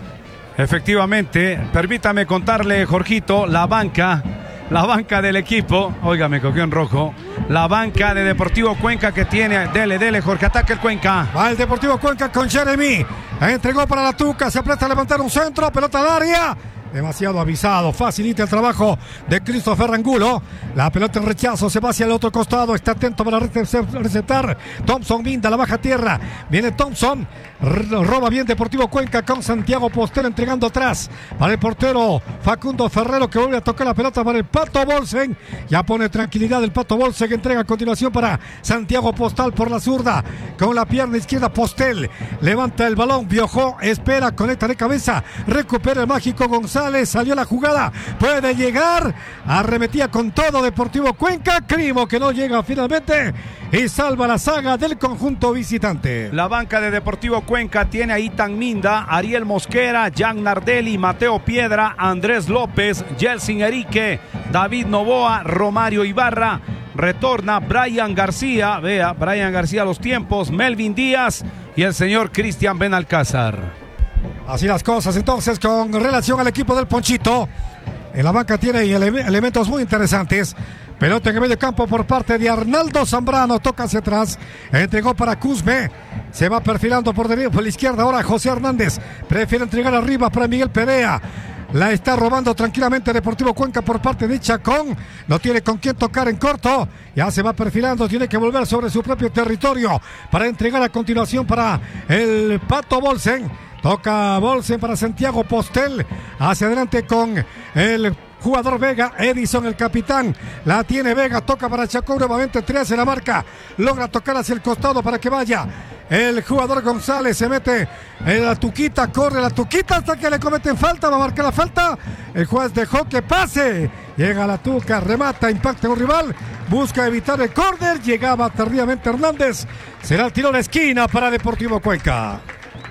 Efectivamente, permítame contarle, Jorgito, la banca, la banca del equipo, óigame, cogió en rojo, la banca de Deportivo Cuenca que tiene, dele, dele, Jorge, ataque el Cuenca. Va el Deportivo Cuenca con Jeremy, entregó para la Tuca, se aprieta a levantar un centro, pelota al área. Demasiado avisado, facilita el trabajo de Christopher Angulo. La pelota en rechazo, se va hacia el otro costado. Está atento para recetar. Thompson Vinda, la baja tierra. Viene Thompson, roba bien Deportivo Cuenca con Santiago Postel entregando atrás para el portero Facundo Ferrero que vuelve a tocar la pelota para el Pato Bolsen. Ya pone tranquilidad el Pato Bolsen que entrega a continuación para Santiago Postal por la zurda. Con la pierna izquierda Postel levanta el balón, viajó, espera, conecta de cabeza, recupera el mágico González. Salió la jugada, puede llegar, arremetía con todo Deportivo Cuenca, Crimo que no llega finalmente y salva la saga del conjunto visitante. La banca de Deportivo Cuenca tiene a Itan Minda, Ariel Mosquera, Jan Nardelli, Mateo Piedra, Andrés López, Jelsin Erique, David Novoa, Romario Ibarra. Retorna Brian García, vea, Brian García a los tiempos, Melvin Díaz y el señor Cristian Benalcázar. Así las cosas entonces con relación al equipo del Ponchito. En la banca tiene ele- elementos muy interesantes. Pelota en el medio campo por parte de Arnaldo Zambrano. Toca hacia atrás. Entregó para Cusme. Se va perfilando por, derecha, por la izquierda. Ahora José Hernández. Prefiere entregar arriba para Miguel Perea. La está robando tranquilamente Deportivo Cuenca por parte de Chacón. No tiene con quién tocar en corto. Ya se va perfilando. Tiene que volver sobre su propio territorio para entregar a continuación para el Pato Bolsen. Toca Bolsen para Santiago Postel. Hacia adelante con el jugador Vega. Edison, el capitán. La tiene Vega. Toca para Chacón. Nuevamente tres en la marca. Logra tocar hacia el costado para que vaya. El jugador González se mete en la Tuquita. Corre la Tuquita hasta que le cometen falta. Va a marcar la falta. El juez dejó que pase. Llega la Tuca. Remata. Impacta a un rival. Busca evitar el córner. Llegaba tardíamente Hernández. Será el tiro de esquina para Deportivo Cuenca.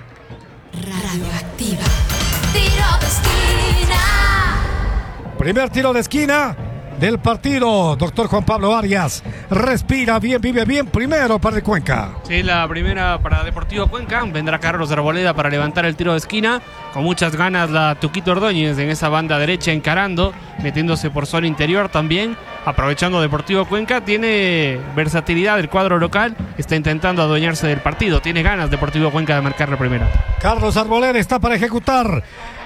Radioactiva. Tiro de esquina. Primer tiro de esquina del partido. Doctor Juan Pablo Arias. Respira bien, vive bien. Primero para el Cuenca. Sí, la primera para Deportivo Cuenca. Vendrá Carlos Arboleda para levantar el tiro de esquina. Con muchas ganas la Tuquito Ordóñez en esa banda derecha encarando. Metiéndose por zona interior también. Aprovechando Deportivo Cuenca. Tiene versatilidad el cuadro local. Está intentando adueñarse del partido. Tiene ganas Deportivo Cuenca de marcar la primera. Carlos Arboleda está para ejecutar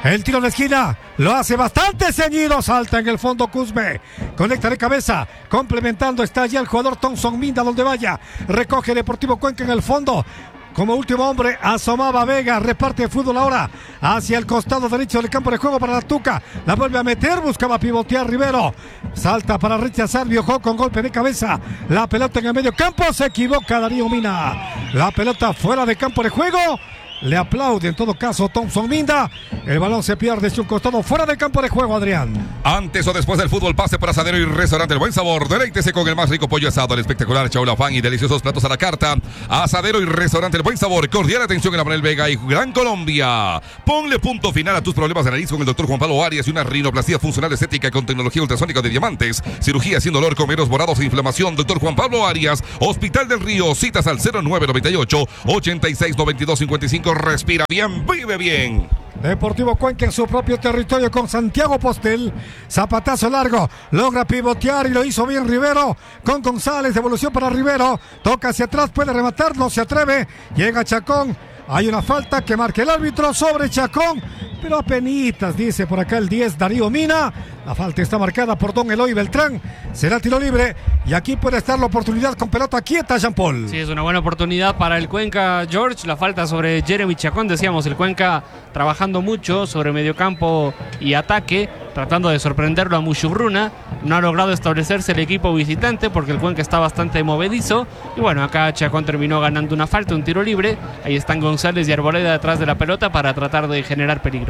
El tiro de esquina lo hace bastante ceñido. Salta en el fondo Cusme. Conecta de cabeza. Complementando está ya el jugador Thompson Minda donde vaya. Recoge Deportivo Cuenca en el fondo. Como último hombre asomaba Vega, reparte el fútbol ahora hacia el costado derecho del campo de juego para la Tuca. La vuelve a meter, buscaba pivotear Rivero. Salta para rechazar, viajó con golpe de cabeza. La pelota en el medio campo, se equivoca Darío Mina. La pelota fuera de campo de juego. Le aplaude en todo caso Thompson Minda. El balón se pierde hacia un costado fuera del campo de juego, Adrián. Antes o después del fútbol, pase por Asadero y Restaurante El Buen Sabor. Deleítese con el más rico pollo asado, el espectacular chaulafán y deliciosos platos a la carta. Asadero y Restaurante El Buen Sabor. Cordial atención en la Manuel Vega y Gran Colombia. Ponle punto final a tus problemas de nariz con el doctor Juan Pablo Arias y una rinoplastia funcional estética con tecnología ultrasónica de diamantes. Cirugía sin dolor con menos morados e inflamación. Doctor Juan Pablo Arias, Hospital del Río. Citas al cero nueve noventa y ocho, ochenta y seis, noventa y dos, cincuenta y cinco. Respira bien, vive bien. Deportivo Cuenca en su propio territorio con Santiago Postel. Zapatazo largo, logra pivotear y lo hizo bien Rivero con González. Devolución para Rivero, toca hacia atrás, puede rematar, no se atreve. Llega Chacón, hay una falta que marca el árbitro sobre Chacón, pero apenitas, dice por acá el diez Darío Mina. La falta está marcada por Don Eloy Beltrán. Será tiro libre y aquí puede estar la oportunidad con pelota quieta, Jean Paul. Sí, es una buena oportunidad para el Cuenca, George. La falta sobre Jeremy Chacón, decíamos, el Cuenca trabajando mucho sobre mediocampo y ataque, tratando de sorprenderlo a Mushurruna. No ha logrado establecerse el equipo visitante porque el Cuenca está bastante movedizo. Y bueno, acá Chacón terminó ganando una falta, un tiro libre. Ahí están González y Arboleda detrás de la pelota para tratar de generar peligro.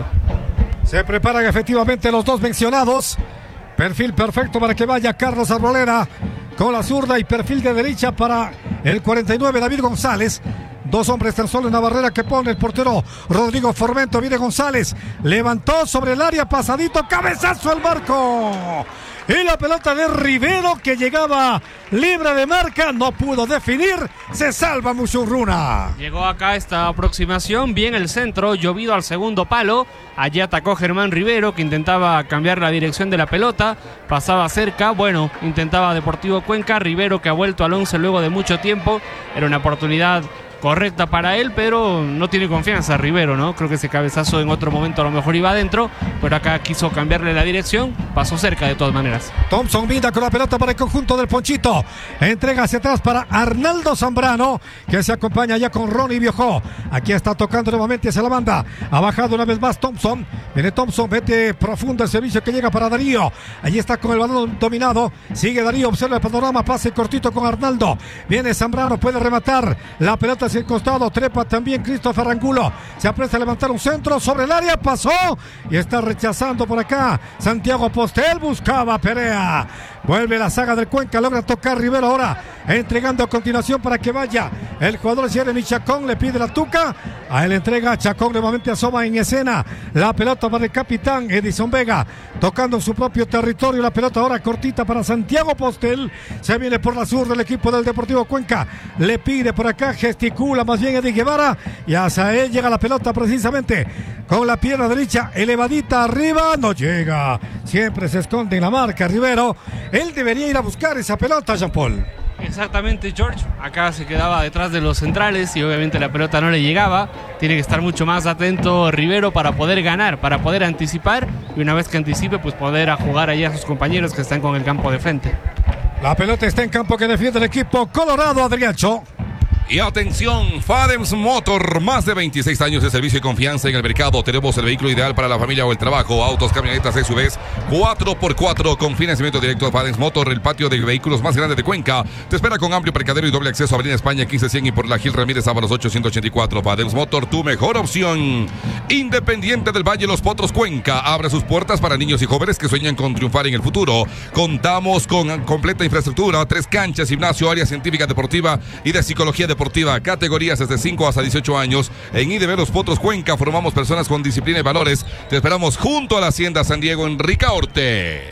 Se preparan efectivamente los dos mencionados. Perfil perfecto para que vaya Carlos Arboleda con la zurda y perfil de derecha para el cuarenta y nueve David González. Dos hombres tan solo en la barrera que pone el portero Rodrigo Formento. Viene González, levantó sobre el área, pasadito, cabezazo al marco. Y la pelota de Rivero que llegaba libre de marca, no pudo definir, se salva Mushurruna. Llegó acá esta aproximación, bien el centro, llovido al segundo palo. Allí atacó Germán Rivero que intentaba cambiar la dirección de la pelota, pasaba cerca, bueno, intentaba Deportivo Cuenca. Rivero que ha vuelto al once luego de mucho tiempo, era una oportunidad correcta para él, pero no tiene confianza Rivero, ¿no? Creo que ese cabezazo en otro momento a lo mejor iba adentro, pero acá quiso cambiarle la dirección, pasó cerca de todas maneras. Thompson Minda con la pelota para el conjunto del Ponchito, entrega hacia atrás para Arnaldo Zambrano, que se acompaña ya con Ronnie Biojó. Aquí está tocando nuevamente hacia la banda, ha bajado una vez más Thompson, viene Thompson, vete profundo el servicio que llega para Darío, allí está con el balón dominado, sigue Darío, observa el panorama, pase cortito con Arnaldo, viene Zambrano, puede rematar, la pelota hacia el costado, trepa también Christopher Angulo, se aprecia a levantar un centro sobre el área, pasó y está rechazando por acá Santiago Postel, buscaba Perea, vuelve la saga del Cuenca, logra tocar Rivero ahora, entregando a continuación para que vaya el jugador Jeremy Chacón, le pide la Tuca, a él entrega Chacón, nuevamente asoma en escena, la pelota para el capitán Edison Vega, tocando en su propio territorio, la pelota ahora cortita para Santiago Postel, se viene por la sur del equipo del Deportivo Cuenca, le pide por acá, gesticula más bien Eddie Guevara y hacia él llega la pelota precisamente con la pierna derecha elevadita arriba, no llega, siempre se esconde en la marca Rivero, él debería ir a buscar esa pelota, Jean Paul. Exactamente, George, acá se quedaba detrás de los centrales y obviamente la pelota no le llegaba, tiene que estar mucho más atento Rivero para poder ganar, para poder anticipar y una vez que anticipe pues poder a jugar allá a sus compañeros que están con el campo de frente. La pelota está en campo que defiende el equipo colorado, Adriancho. Y atención, Fadems Motor, más de veintiséis años de servicio y confianza en el mercado. Tenemos el vehículo ideal para la familia o el trabajo, autos, camionetas, S U Vs, cuatro por cuatro con financiamiento directo. Fadems Motor, el patio de vehículos más grande de Cuenca. Te espera con amplio parqueadero y doble acceso a Avenida España quince cien y por la Gil Ramírez Ábalos ochocientos ochenta y cuatro. Fadems Motor, tu mejor opción. Independiente del Valle Los Potros Cuenca, abre sus puertas para niños y jóvenes que sueñan con triunfar en el futuro. Contamos con completa infraestructura, tres canchas, gimnasio, área científica deportiva y de psicología deportiva. Categorías desde cinco hasta dieciocho años. En I D B Los Potros Cuenca formamos personas con disciplina y valores. Te esperamos junto a la Hacienda San Diego en Ricaurte.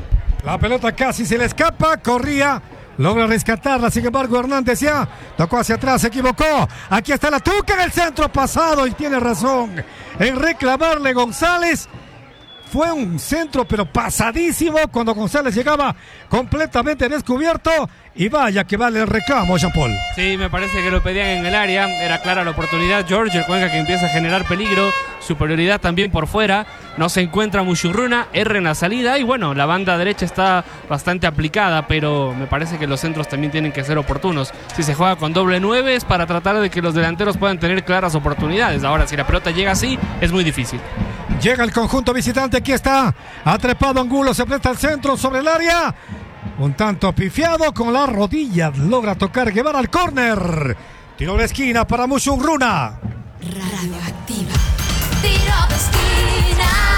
La pelota casi se le escapa, corría, logra rescatarla, sin embargo Hernández ya tocó hacia atrás, se equivocó. Aquí está la Tuca en el centro pasado y tiene razón en reclamarle González. Fue un centro pero pasadísimo cuando González llegaba completamente descubierto. Y vaya que vale el reclamo, Jean-Paul. Sí, me parece que lo pedían en el área. Era clara la oportunidad. George, el Cuenca que empieza a generar peligro. Superioridad también por fuera. No se encuentra Muchurruna. R en la salida. Y bueno, la banda derecha está bastante aplicada. Pero me parece que los centros también tienen que ser oportunos. Si se juega con doble nueve es para tratar de que los delanteros puedan tener claras oportunidades. Ahora, si la pelota llega así, es muy difícil. Llega el conjunto visitante. Aquí está. Atrapado Angulo. Se presta el centro sobre el área. Un tanto pifiado con la rodilla. Logra tocar Guevara al córner. Tiro de esquina para Muchurruna. Radioactiva. Tiro de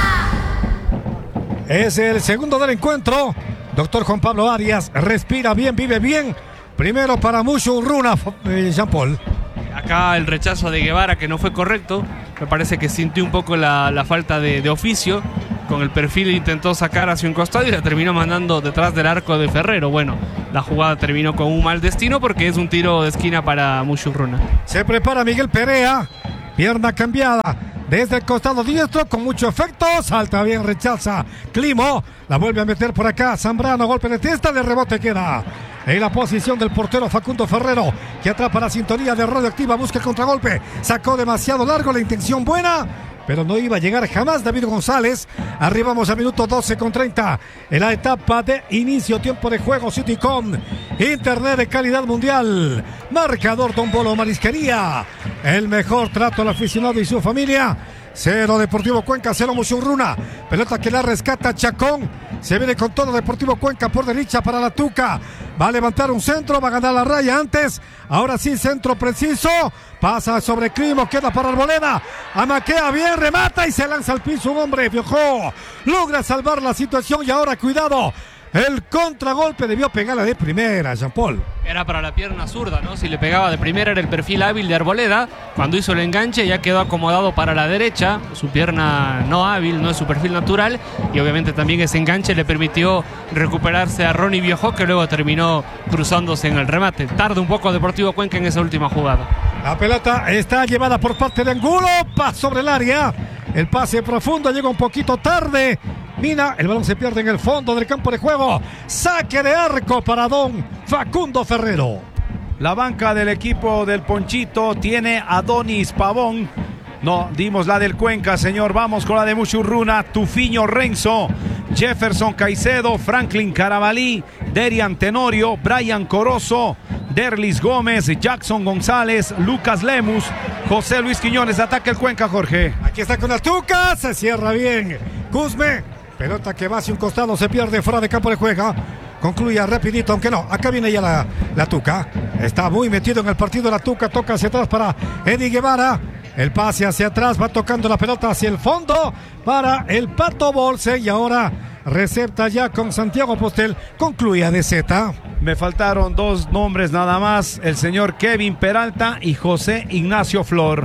esquina. Es el segundo del encuentro. Doctor Juan Pablo Arias. Respira bien, vive bien. Primero para Muchurruna, eh, Jean-Paul. Acá el rechazo de Guevara que no fue correcto. Me parece que sintió un poco la, la falta de, de oficio. Con el perfil intentó sacar hacia un costado y la terminó mandando detrás del arco de Ferrero. Bueno, la jugada terminó con un mal destino porque es un tiro de esquina para Muchurruna. Se prepara Miguel Perea. Pierna cambiada desde el costado diestro con mucho efecto. Salta bien, rechaza Climo. La vuelve a meter por acá. Zambrano, golpe de testa, de rebote queda en la posición del portero Facundo Ferrero, que atrapa la sintonía de Radioactiva. Busca el contragolpe. Sacó demasiado largo, la intención buena, pero no iba a llegar jamás David González. Arribamos a minuto doce con treinta en la etapa de inicio, tiempo de juego. Citycom, internet de calidad mundial. Marcador Don Bolo Marisquería, el mejor trato al aficionado y su familia. Cero Deportivo Cuenca, cero Muchurruna. Pelota que la rescata Chacón. Se viene con todo Deportivo Cuenca por derecha para la Tuca. Va a levantar un centro, va a ganar la raya antes. Ahora sí, centro preciso. Pasa sobre Climo, queda para Arboleda. Amaquea bien, remata y se lanza al piso un hombre. Viajó, logra salvar la situación y ahora cuidado. El contragolpe debió pegarla de primera, Jean-Paul. Era para la pierna zurda, ¿no? Si le pegaba de primera era el perfil hábil de Arboleda. Cuando hizo el enganche ya quedó acomodado para la derecha. Su pierna no hábil, no es su perfil natural. Y obviamente también ese enganche le permitió recuperarse a Ronnie Viajó, que luego terminó cruzándose en el remate. Tarda un poco Deportivo Cuenca en esa última jugada. La pelota está llevada por parte de Angulo. Pasa sobre el área. El pase profundo llega un poquito tarde. Mina, el balón se pierde en el fondo del campo de juego. Saque de arco para don Facundo Ferrero. La banca del equipo del Ponchito tiene a Donis Pavón. No, dimos la del Cuenca, señor. Vamos con la de Muchurruna. Tufiño Renzo, Jefferson Caicedo, Franklin Carabalí, Derian Tenorio, Brian Corozo, Derlis Gómez, Jackson González, Lucas Lemus, José Luis Quiñones. Ataca el Cuenca, Jorge. Aquí está con la Tuca, se cierra bien Cusme. Pelota que va hacia un costado, se pierde fuera de campo de juego. Concluye rapidito, aunque no. Acá viene ya la, la Tuca. Está muy metido en el partido la Tuca. Toca hacia atrás para Eddie Guevara. El pase hacia atrás, va tocando la pelota hacia el fondo para el Pato Bolse. Y ahora recepta ya con Santiago Postel. Concluye A D Z. Me faltaron dos nombres nada más. El señor Kevin Peralta y José Ignacio Flor.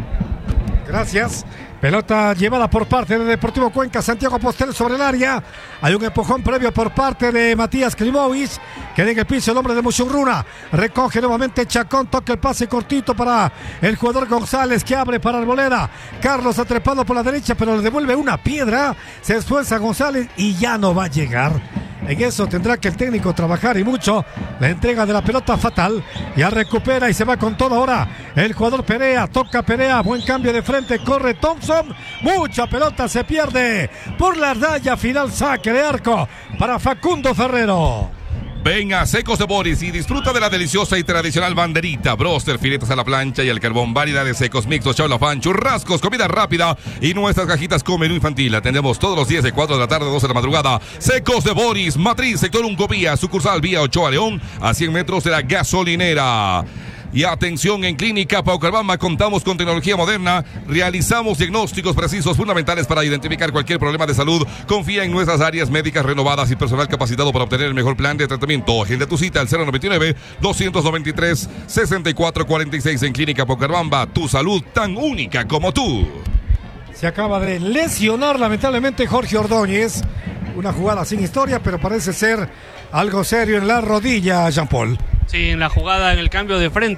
Gracias. Pelota llevada por parte de Deportivo Cuenca. Santiago Postel sobre el área. Hay un empujón previo por parte de Matías Klimovic. Queda en el piso el hombre de Muchurruna. Recoge nuevamente Chacón. Toca el pase cortito para el jugador González, que abre para Arboleda. Carlos atrapado por la derecha, pero le devuelve una piedra. Se esfuerza González y ya no va a llegar. En eso tendrá que el técnico trabajar y mucho. La entrega de la pelota fatal. Ya recupera y se va con todo ahora el jugador Perea. Toca Perea. Buen cambio de frente. Corre Thompson. Mucha pelota se pierde por la raya final. Saque de arco para Facundo Ferrero. Ven a Secos de Boris y disfruta de la deliciosa y tradicional banderita, broster, filetes a la plancha y al carbón, variedad de secos mixtos, chaulafán, churrascos, comida rápida y nuestras cajitas con menú infantil. Atendemos todos los días de cuatro de la tarde a doce de la madrugada. Secos de Boris, Matriz, sector Uncopía, sucursal vía Ochoa León, a cien metros de la gasolinera. Y atención, en Clínica Paucarbamba contamos con tecnología moderna, realizamos diagnósticos precisos fundamentales para identificar cualquier problema de salud. Confía en nuestras áreas médicas renovadas y personal capacitado para obtener el mejor plan de tratamiento. Agenda tu cita al cero noventa y nueve, doscientos noventa y tres, sesenta y cuatro cuarenta y seis en Clínica Paucarbamba. Tu salud tan única como tú. Se acaba de lesionar lamentablemente Jorge Ordóñez. Una jugada sin historia, pero parece ser algo serio en la rodilla, Jean-Paul. Sí, en la jugada, en el cambio de frente,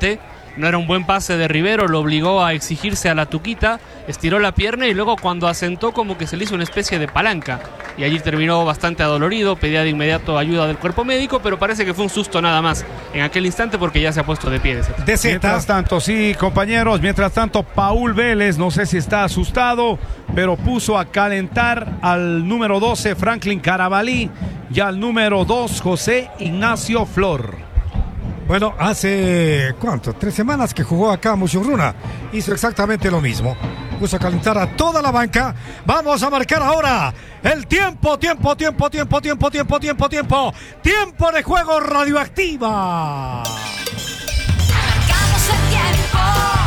No era un buen pase de Rivero, lo obligó a exigirse a la tuquita, estiró la pierna y luego cuando asentó como que se le hizo una especie de palanca. Y allí terminó bastante adolorido, pedía de inmediato ayuda del cuerpo médico, pero parece que fue un susto nada más en aquel instante porque ya se ha puesto de pie. De de mientras tanto, sí, compañeros, mientras tanto, Paul Vélez, no sé si está asustado, pero puso a calentar al número doce, Franklin Carabalí, y al número dos, José Ignacio Flor. Bueno, hace, ¿cuánto? Tres semanas que jugó acá Muchurruna. Hizo exactamente lo mismo. Puso a calentar a toda la banca. Vamos a marcar ahora el tiempo, tiempo, tiempo, tiempo, tiempo, tiempo, tiempo, tiempo. Tiempo de juego Radioactiva. Marcamos el tiempo,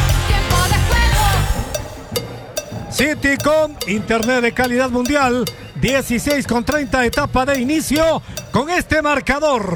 tiempo de juego. Citycom, internet de calidad mundial. dieciséis con treinta, etapa de inicio con este marcador.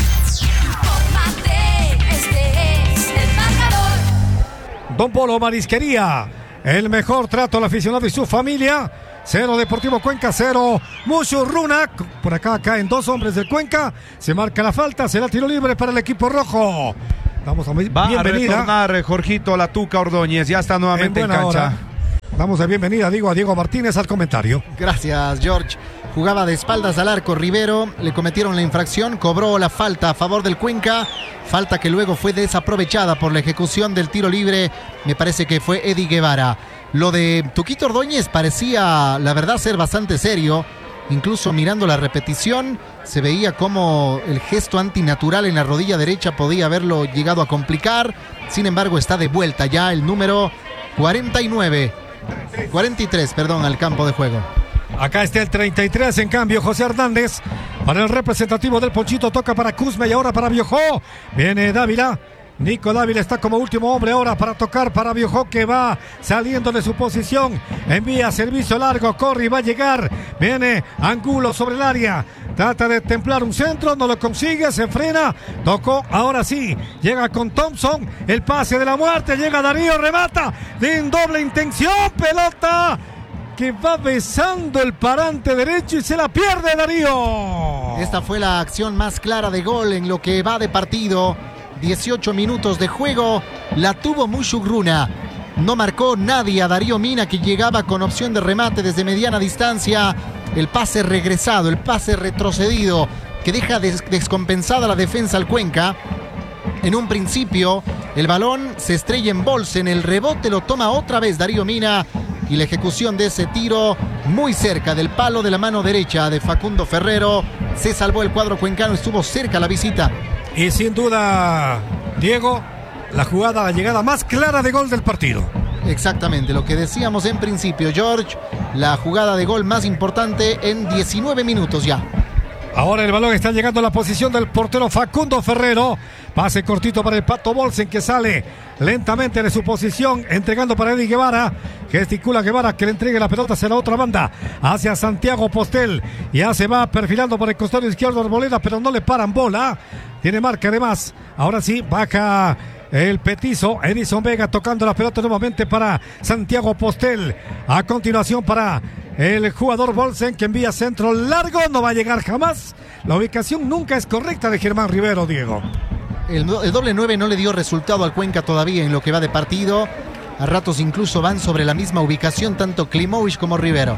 Don Polo Marisquería, el mejor trato al aficionado y su familia. Cero Deportivo Cuenca, cero Muchurruna. Por acá caen dos hombres del Cuenca. Se marca la falta, será tiro libre para el equipo rojo. Damos a Va bienvenida. a retornar Jorgito La Tuca Ordóñez, ya está nuevamente en, en cancha. Hora. Damos la bienvenida, digo, a Diego Martínez al comentario. Gracias, George. Jugaba de espaldas al arco Rivero, le cometieron la infracción, cobró la falta a favor del Cuenca, falta que luego fue desaprovechada por la ejecución del tiro libre, me parece que fue Eddie Guevara. Lo de Tuquito Ordóñez parecía, la verdad, ser bastante serio, incluso mirando la repetición, se veía como el gesto antinatural en la rodilla derecha podía haberlo llegado a complicar, sin embargo está de vuelta ya el número cuarenta y nueve, cuarenta y tres, perdón, al campo de juego. Acá está el treinta y tres, en cambio, José Hernández. Para el representativo del Ponchito, toca para Cusme y ahora para Biojó. Viene Dávila. Nico Dávila está como último hombre ahora para tocar para Biojó, que va saliendo de su posición. Envía servicio largo, corre y va a llegar. Viene Angulo sobre el área. Trata de templar un centro, no lo consigue, se frena. Tocó, ahora sí. Llega con Thompson. El pase de la muerte. Llega Darío, remata. De doble intención. Pelota que va besando el parante derecho y se la pierde Darío. Esta fue la acción más clara de gol en lo que va de partido. dieciocho minutos de juego, la tuvo Muchurruna. No marcó nadie a Darío Mina, que llegaba con opción de remate desde mediana distancia. El pase regresado, el pase retrocedido, que deja des- descompensada la defensa al Cuenca. En un principio, el balón se estrella en Bolsen, el rebote lo toma otra vez Darío Mina. Y la ejecución de ese tiro muy cerca del palo de la mano derecha de Facundo Ferrero. Se salvó el cuadro cuencano, estuvo cerca la visita. Y sin duda, Diego, la jugada, la llegada más clara de gol del partido. Exactamente, lo que decíamos en principio, George. La jugada de gol más importante en diecinueve minutos ya. Ahora el balón está llegando a la posición del portero Facundo Ferrero. Pase cortito para el Pato Bolsen, que sale lentamente de su posición, entregando para Eddie Guevara. Gesticula Guevara que le entregue la pelota hacia la otra banda, hacia Santiago Postel. Ya se va perfilando por el costado izquierdo Arboleda, pero no le paran bola. Tiene marca además. Ahora sí, baja el petizo. Edison Vega tocando la pelota nuevamente para Santiago Postel. A continuación para el jugador Bolsen, que envía centro largo. No va a llegar jamás. La ubicación nunca es correcta de Germán Rivero, Diego. El, el doble nueve no le dio resultado al Cuenca todavía en lo que va de partido. A ratos incluso van sobre la misma ubicación tanto Klimovic como Rivero.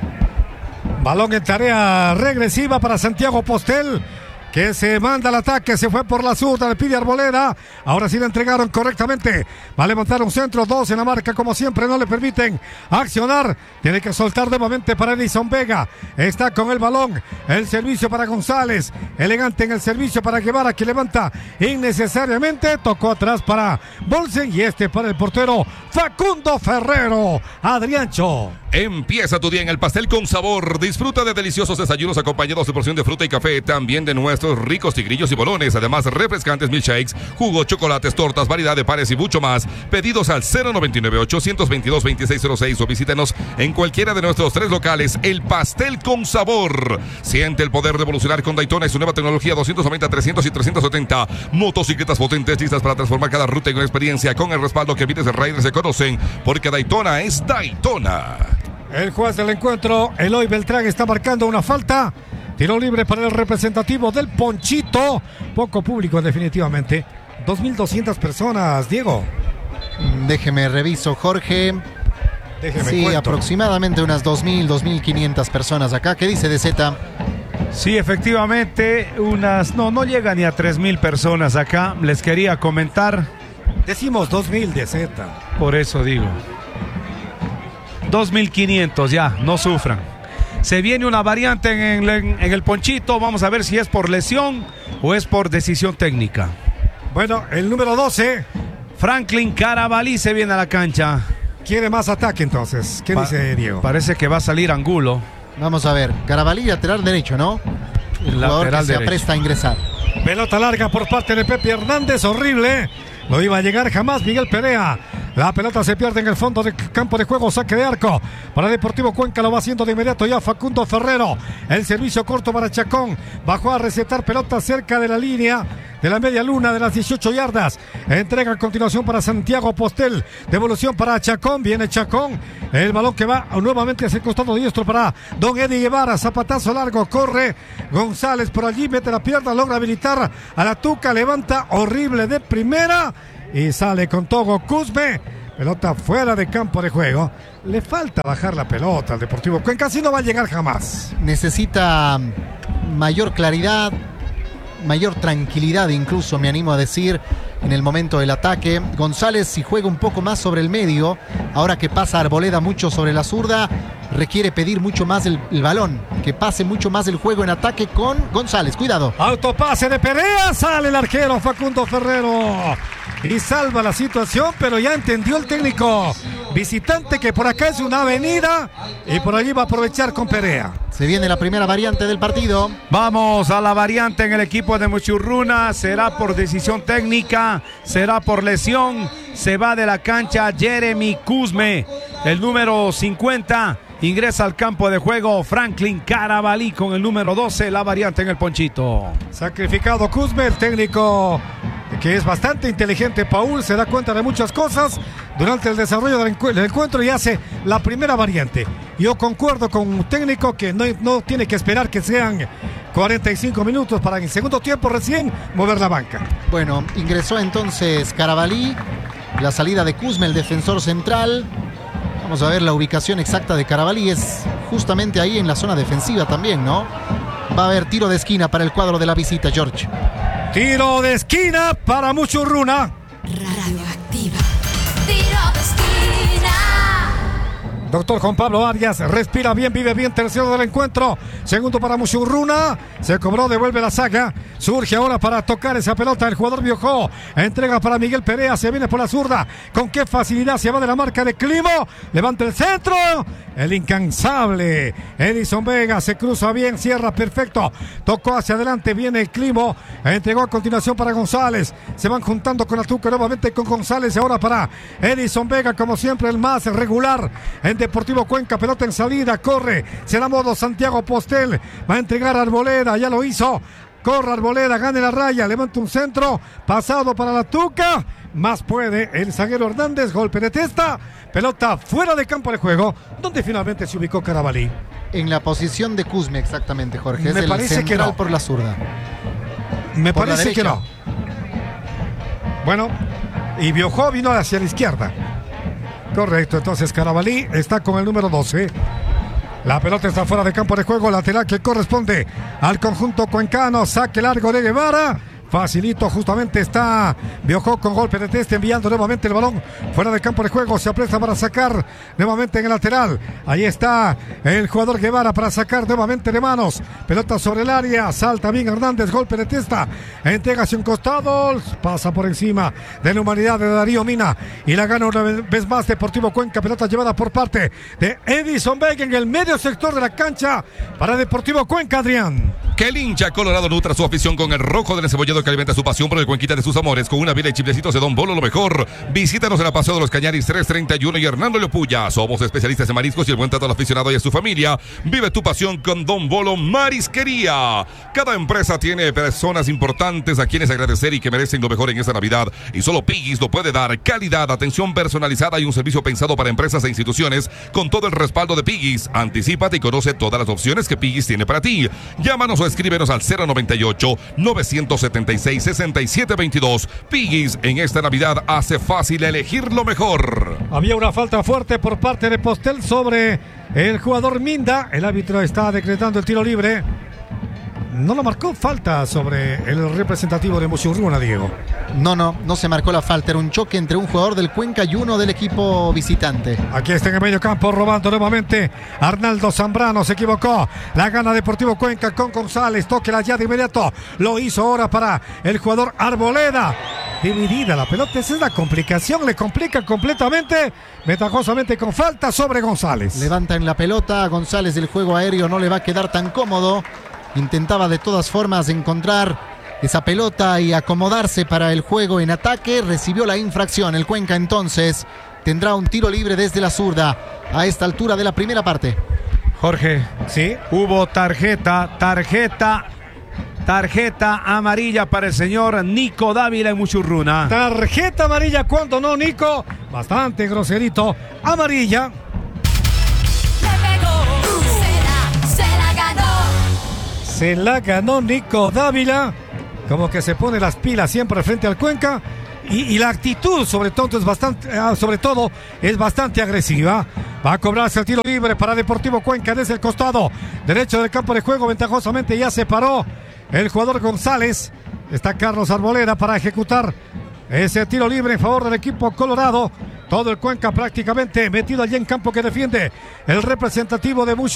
Balón en tarea regresiva para Santiago Postel, que se manda al ataque, se fue por la zurda, le pide Arboleda. Ahora sí le entregaron correctamente. Va a levantar un centro, dos en la marca, como siempre, no le permiten accionar. Tiene que soltar nuevamente para Edison Vega. Está con el balón. El servicio para González. Elegante en el servicio para Guevara, que levanta innecesariamente. Tocó atrás para Bolsen y este para el portero Facundo Ferrero. Adriancho. Empieza tu día en el Pastel con Sabor. Disfruta de deliciosos desayunos acompañados de porción de fruta y café. También de nuestros ricos tigrillos y bolones. Además, refrescantes milkshakes, jugos, chocolates, tortas, variedad de panes y mucho más. Pedidos al cero noventa y nueve, ochocientos veintidós, veintiséis cero seis o visítenos en cualquiera de nuestros tres locales. El Pastel con Sabor. Siente el poder de evolucionar con Daytona y su nueva tecnología doscientos noventa, trescientos y trescientos setenta. Motocicletas potentes listas para transformar cada ruta en una experiencia con el respaldo que miles de riders se conocen. Porque Daytona es Daytona. El juez del encuentro, Eloy Beltrán, está marcando una falta. Tiro libre para el representativo del Ponchito. Poco público definitivamente. dos mil doscientas personas, Diego. Déjeme reviso, Jorge. Déjeme Sí, cuento. aproximadamente unas dos mil, dos mil quinientas personas acá. ¿Qué dice D Z? Sí, efectivamente, unas, no, no llega ni a tres mil personas acá. Les quería comentar, Decimos dos mil de Z. por eso digo. dos mil quinientos ya, no sufran. Se viene una variante en el, en el Ponchito, vamos a ver si es por lesión o es por decisión técnica. Bueno, el número doce Franklin Carabalí se viene a la cancha. quiere más ataque entonces. ¿Qué Pa- dice Diego? Parece que va a salir Angulo. Vamos a ver. Carabalí, lateral derecho, ¿no? El jugador Lateral que se derecho. apresta a ingresar. Pelota larga por parte de Pepe Hernández, horrible. No iba a llegar jamás Miguel Perea. La pelota se pierde en el fondo del campo de juego, saque de arco. Para Deportivo Cuenca lo va haciendo de inmediato ya Facundo Ferrero. El servicio corto para Chacón. Bajó a recetar pelota cerca de la línea de la media luna de las dieciocho yardas. Entrega a continuación para Santiago Postel. Devolución para Chacón. Viene Chacón. El balón que va nuevamente hacia el costado diestro para Don Eddie Guevara. Zapatazo largo. Corre González por allí. Mete la pierna. Logra habilitar a la Tuca. Levanta horrible de primera. Y sale con Togo Cusme. Pelota fuera de campo de juego. Le falta bajar la pelota al Deportivo Cuenca. Así no va a llegar jamás. Necesita mayor claridad, mayor tranquilidad, incluso me animo a decir, en el momento del ataque. González, si juega un poco más sobre el medio, ahora que pasa Arboleda mucho sobre la zurda, requiere pedir mucho más el, el balón, que pase mucho más el juego en ataque con González. Cuidado. Autopase de Perea. Sale el arquero Facundo Ferrero. Y salva la situación, pero ya entendió el técnico visitante que por acá es una avenida y por allí va a aprovechar con Perea. Se viene la primera variante del partido. Vamos a la variante en el equipo de Muchurruna. Será por decisión técnica, será por lesión. Se va de la cancha Jeremy Cusme, el número cincuenta. Ingresa al campo de juego Franklin Carabalí con el número doce, la variante en el Ponchito. Sacrificado Cusme, el técnico que es bastante inteligente, Paul, se da cuenta de muchas cosas durante el desarrollo del, encu del encuentro y hace la primera variante. Yo concuerdo con un técnico que no, no tiene que esperar que sean cuarenta y cinco minutos para en el segundo tiempo recién mover la banca. Bueno, ingresó entonces Carabalí, la salida de Cusme, el defensor central. Vamos a ver la ubicación exacta de Carabalí, es justamente ahí en la zona defensiva también, ¿no? Va a haber tiro de esquina para el cuadro de la visita, George. Tiro de esquina para Muchurruna. Radioactiva. Tiro de esquina. Doctor Juan Pablo Arias, respira bien, vive bien, tercero del encuentro. Segundo para Muchurruna. Se cobró, devuelve la saga. Surge ahora para tocar esa pelota el jugador Biojó. Entrega para Miguel Perea, se viene por la zurda. Con qué facilidad se va de la marca de Climo. Levanta el centro. El incansable Edison Vega se cruza bien, cierra perfecto. Tocó hacia adelante, viene el Climo. Entregó a continuación para González. Se van juntando con Atuca nuevamente con González. Ahora para Edison Vega, como siempre, el más regular en Deportivo Cuenca. Pelota en salida, corre. Se da modo Santiago Postel. Va a entregar a Arboleda, ya lo hizo. Corre Arboleda, gane la raya, levanta un centro, pasado para la Tuca. Más puede el zaguero Hernández, golpe de testa. Pelota fuera de campo de juego, donde finalmente se ubicó Carabalí. En la posición de Cusme, exactamente, Jorge. Es Me el parece que central no. por la zurda. Me Por la parece que derecha. no. Bueno, y Biojó vino hacia la izquierda. Correcto, entonces Carabalí está con el número doce. La pelota está fuera de campo de juego, lateral que corresponde al conjunto cuencano. Saque largo de Guevara. Facilito, justamente está Biojó con golpe de testa, enviando nuevamente el balón fuera de campo de juego. Se aprieta para sacar nuevamente en el lateral. Ahí está el jugador Guevara para sacar nuevamente de manos. Pelota sobre el área, salta bien Hernández, golpe de testa. Entrega hacia un costado, pasa por encima de la humanidad de Darío Mina. Y la gana una vez más Deportivo Cuenca. Pelota llevada por parte de Edison Vega en el medio sector de la cancha para Deportivo Cuenca, Adrián. Que el hincha colorado nutra su afición con el rojo del encebollado que alimenta su pasión por el Cuenquita de sus amores. Con una vida y chiflecitos de Don Bolo, lo mejor. Visítanos en la Paseo de los Cañaris tres treinta y uno y Hernando Leopulla. Somos especialistas en mariscos y el buen trato al aficionado y a su familia. Vive tu pasión con Don Bolo Marisquería. Cada empresa tiene personas importantes a quienes agradecer y que merecen lo mejor en esta Navidad. Y solo Piggy's lo puede dar. Calidad, atención personalizada y un servicio pensado para empresas e instituciones con todo el respaldo de Piggy's. Anticípate y conoce todas las opciones que Piggy's tiene para ti. Llámanos o escríbenos al cero noventa y ocho, novecientos setenta y seis, sesenta y siete veintidós. Piggy's, en esta Navidad hace fácil elegir lo mejor. Había una falta fuerte por parte de Postel sobre el jugador Minda. El árbitro está decretando el tiro libre. No lo marcó falta sobre el representativo de Mushurruna, Diego. No, no, no se marcó la falta. Era un choque entre un jugador del Cuenca y uno del equipo visitante. Aquí está en el medio campo robando nuevamente Arnaldo Zambrano. Se equivocó. La gana Deportivo Cuenca con González. Tóquela ya de inmediato. Lo hizo ahora para el jugador Arboleda. Dividida la pelota. Esa es la complicación. Le complica completamente. Ventajosamente con falta sobre González. Levanta en la pelota. González del juego aéreo no le va a quedar tan cómodo. Intentaba de todas formas encontrar esa pelota y acomodarse para el juego en ataque. Recibió la infracción. El Cuenca entonces tendrá un tiro libre desde la zurda a esta altura de la primera parte. Jorge, Sí. hubo tarjeta, tarjeta, tarjeta amarilla para el señor Nico Dávila en Mushurruna. Tarjeta amarilla, cuando no, Nico. Bastante groserito. Amarilla. Le pegó, se la, se la ganó. Se la ganó Nico Dávila. Como que se pone las pilas siempre frente al Cuenca. Y, y la actitud, sobre todo, es bastante, eh, sobre todo, es bastante agresiva. Va a cobrarse el tiro libre para Deportivo Cuenca desde el costado derecho del campo de juego. Ventajosamente ya se paró el jugador González. Está Carlos Arboleda para ejecutar ese tiro libre en favor del equipo colorado. Todo el Cuenca prácticamente metido allí en campo que defiende el representativo de Mucho.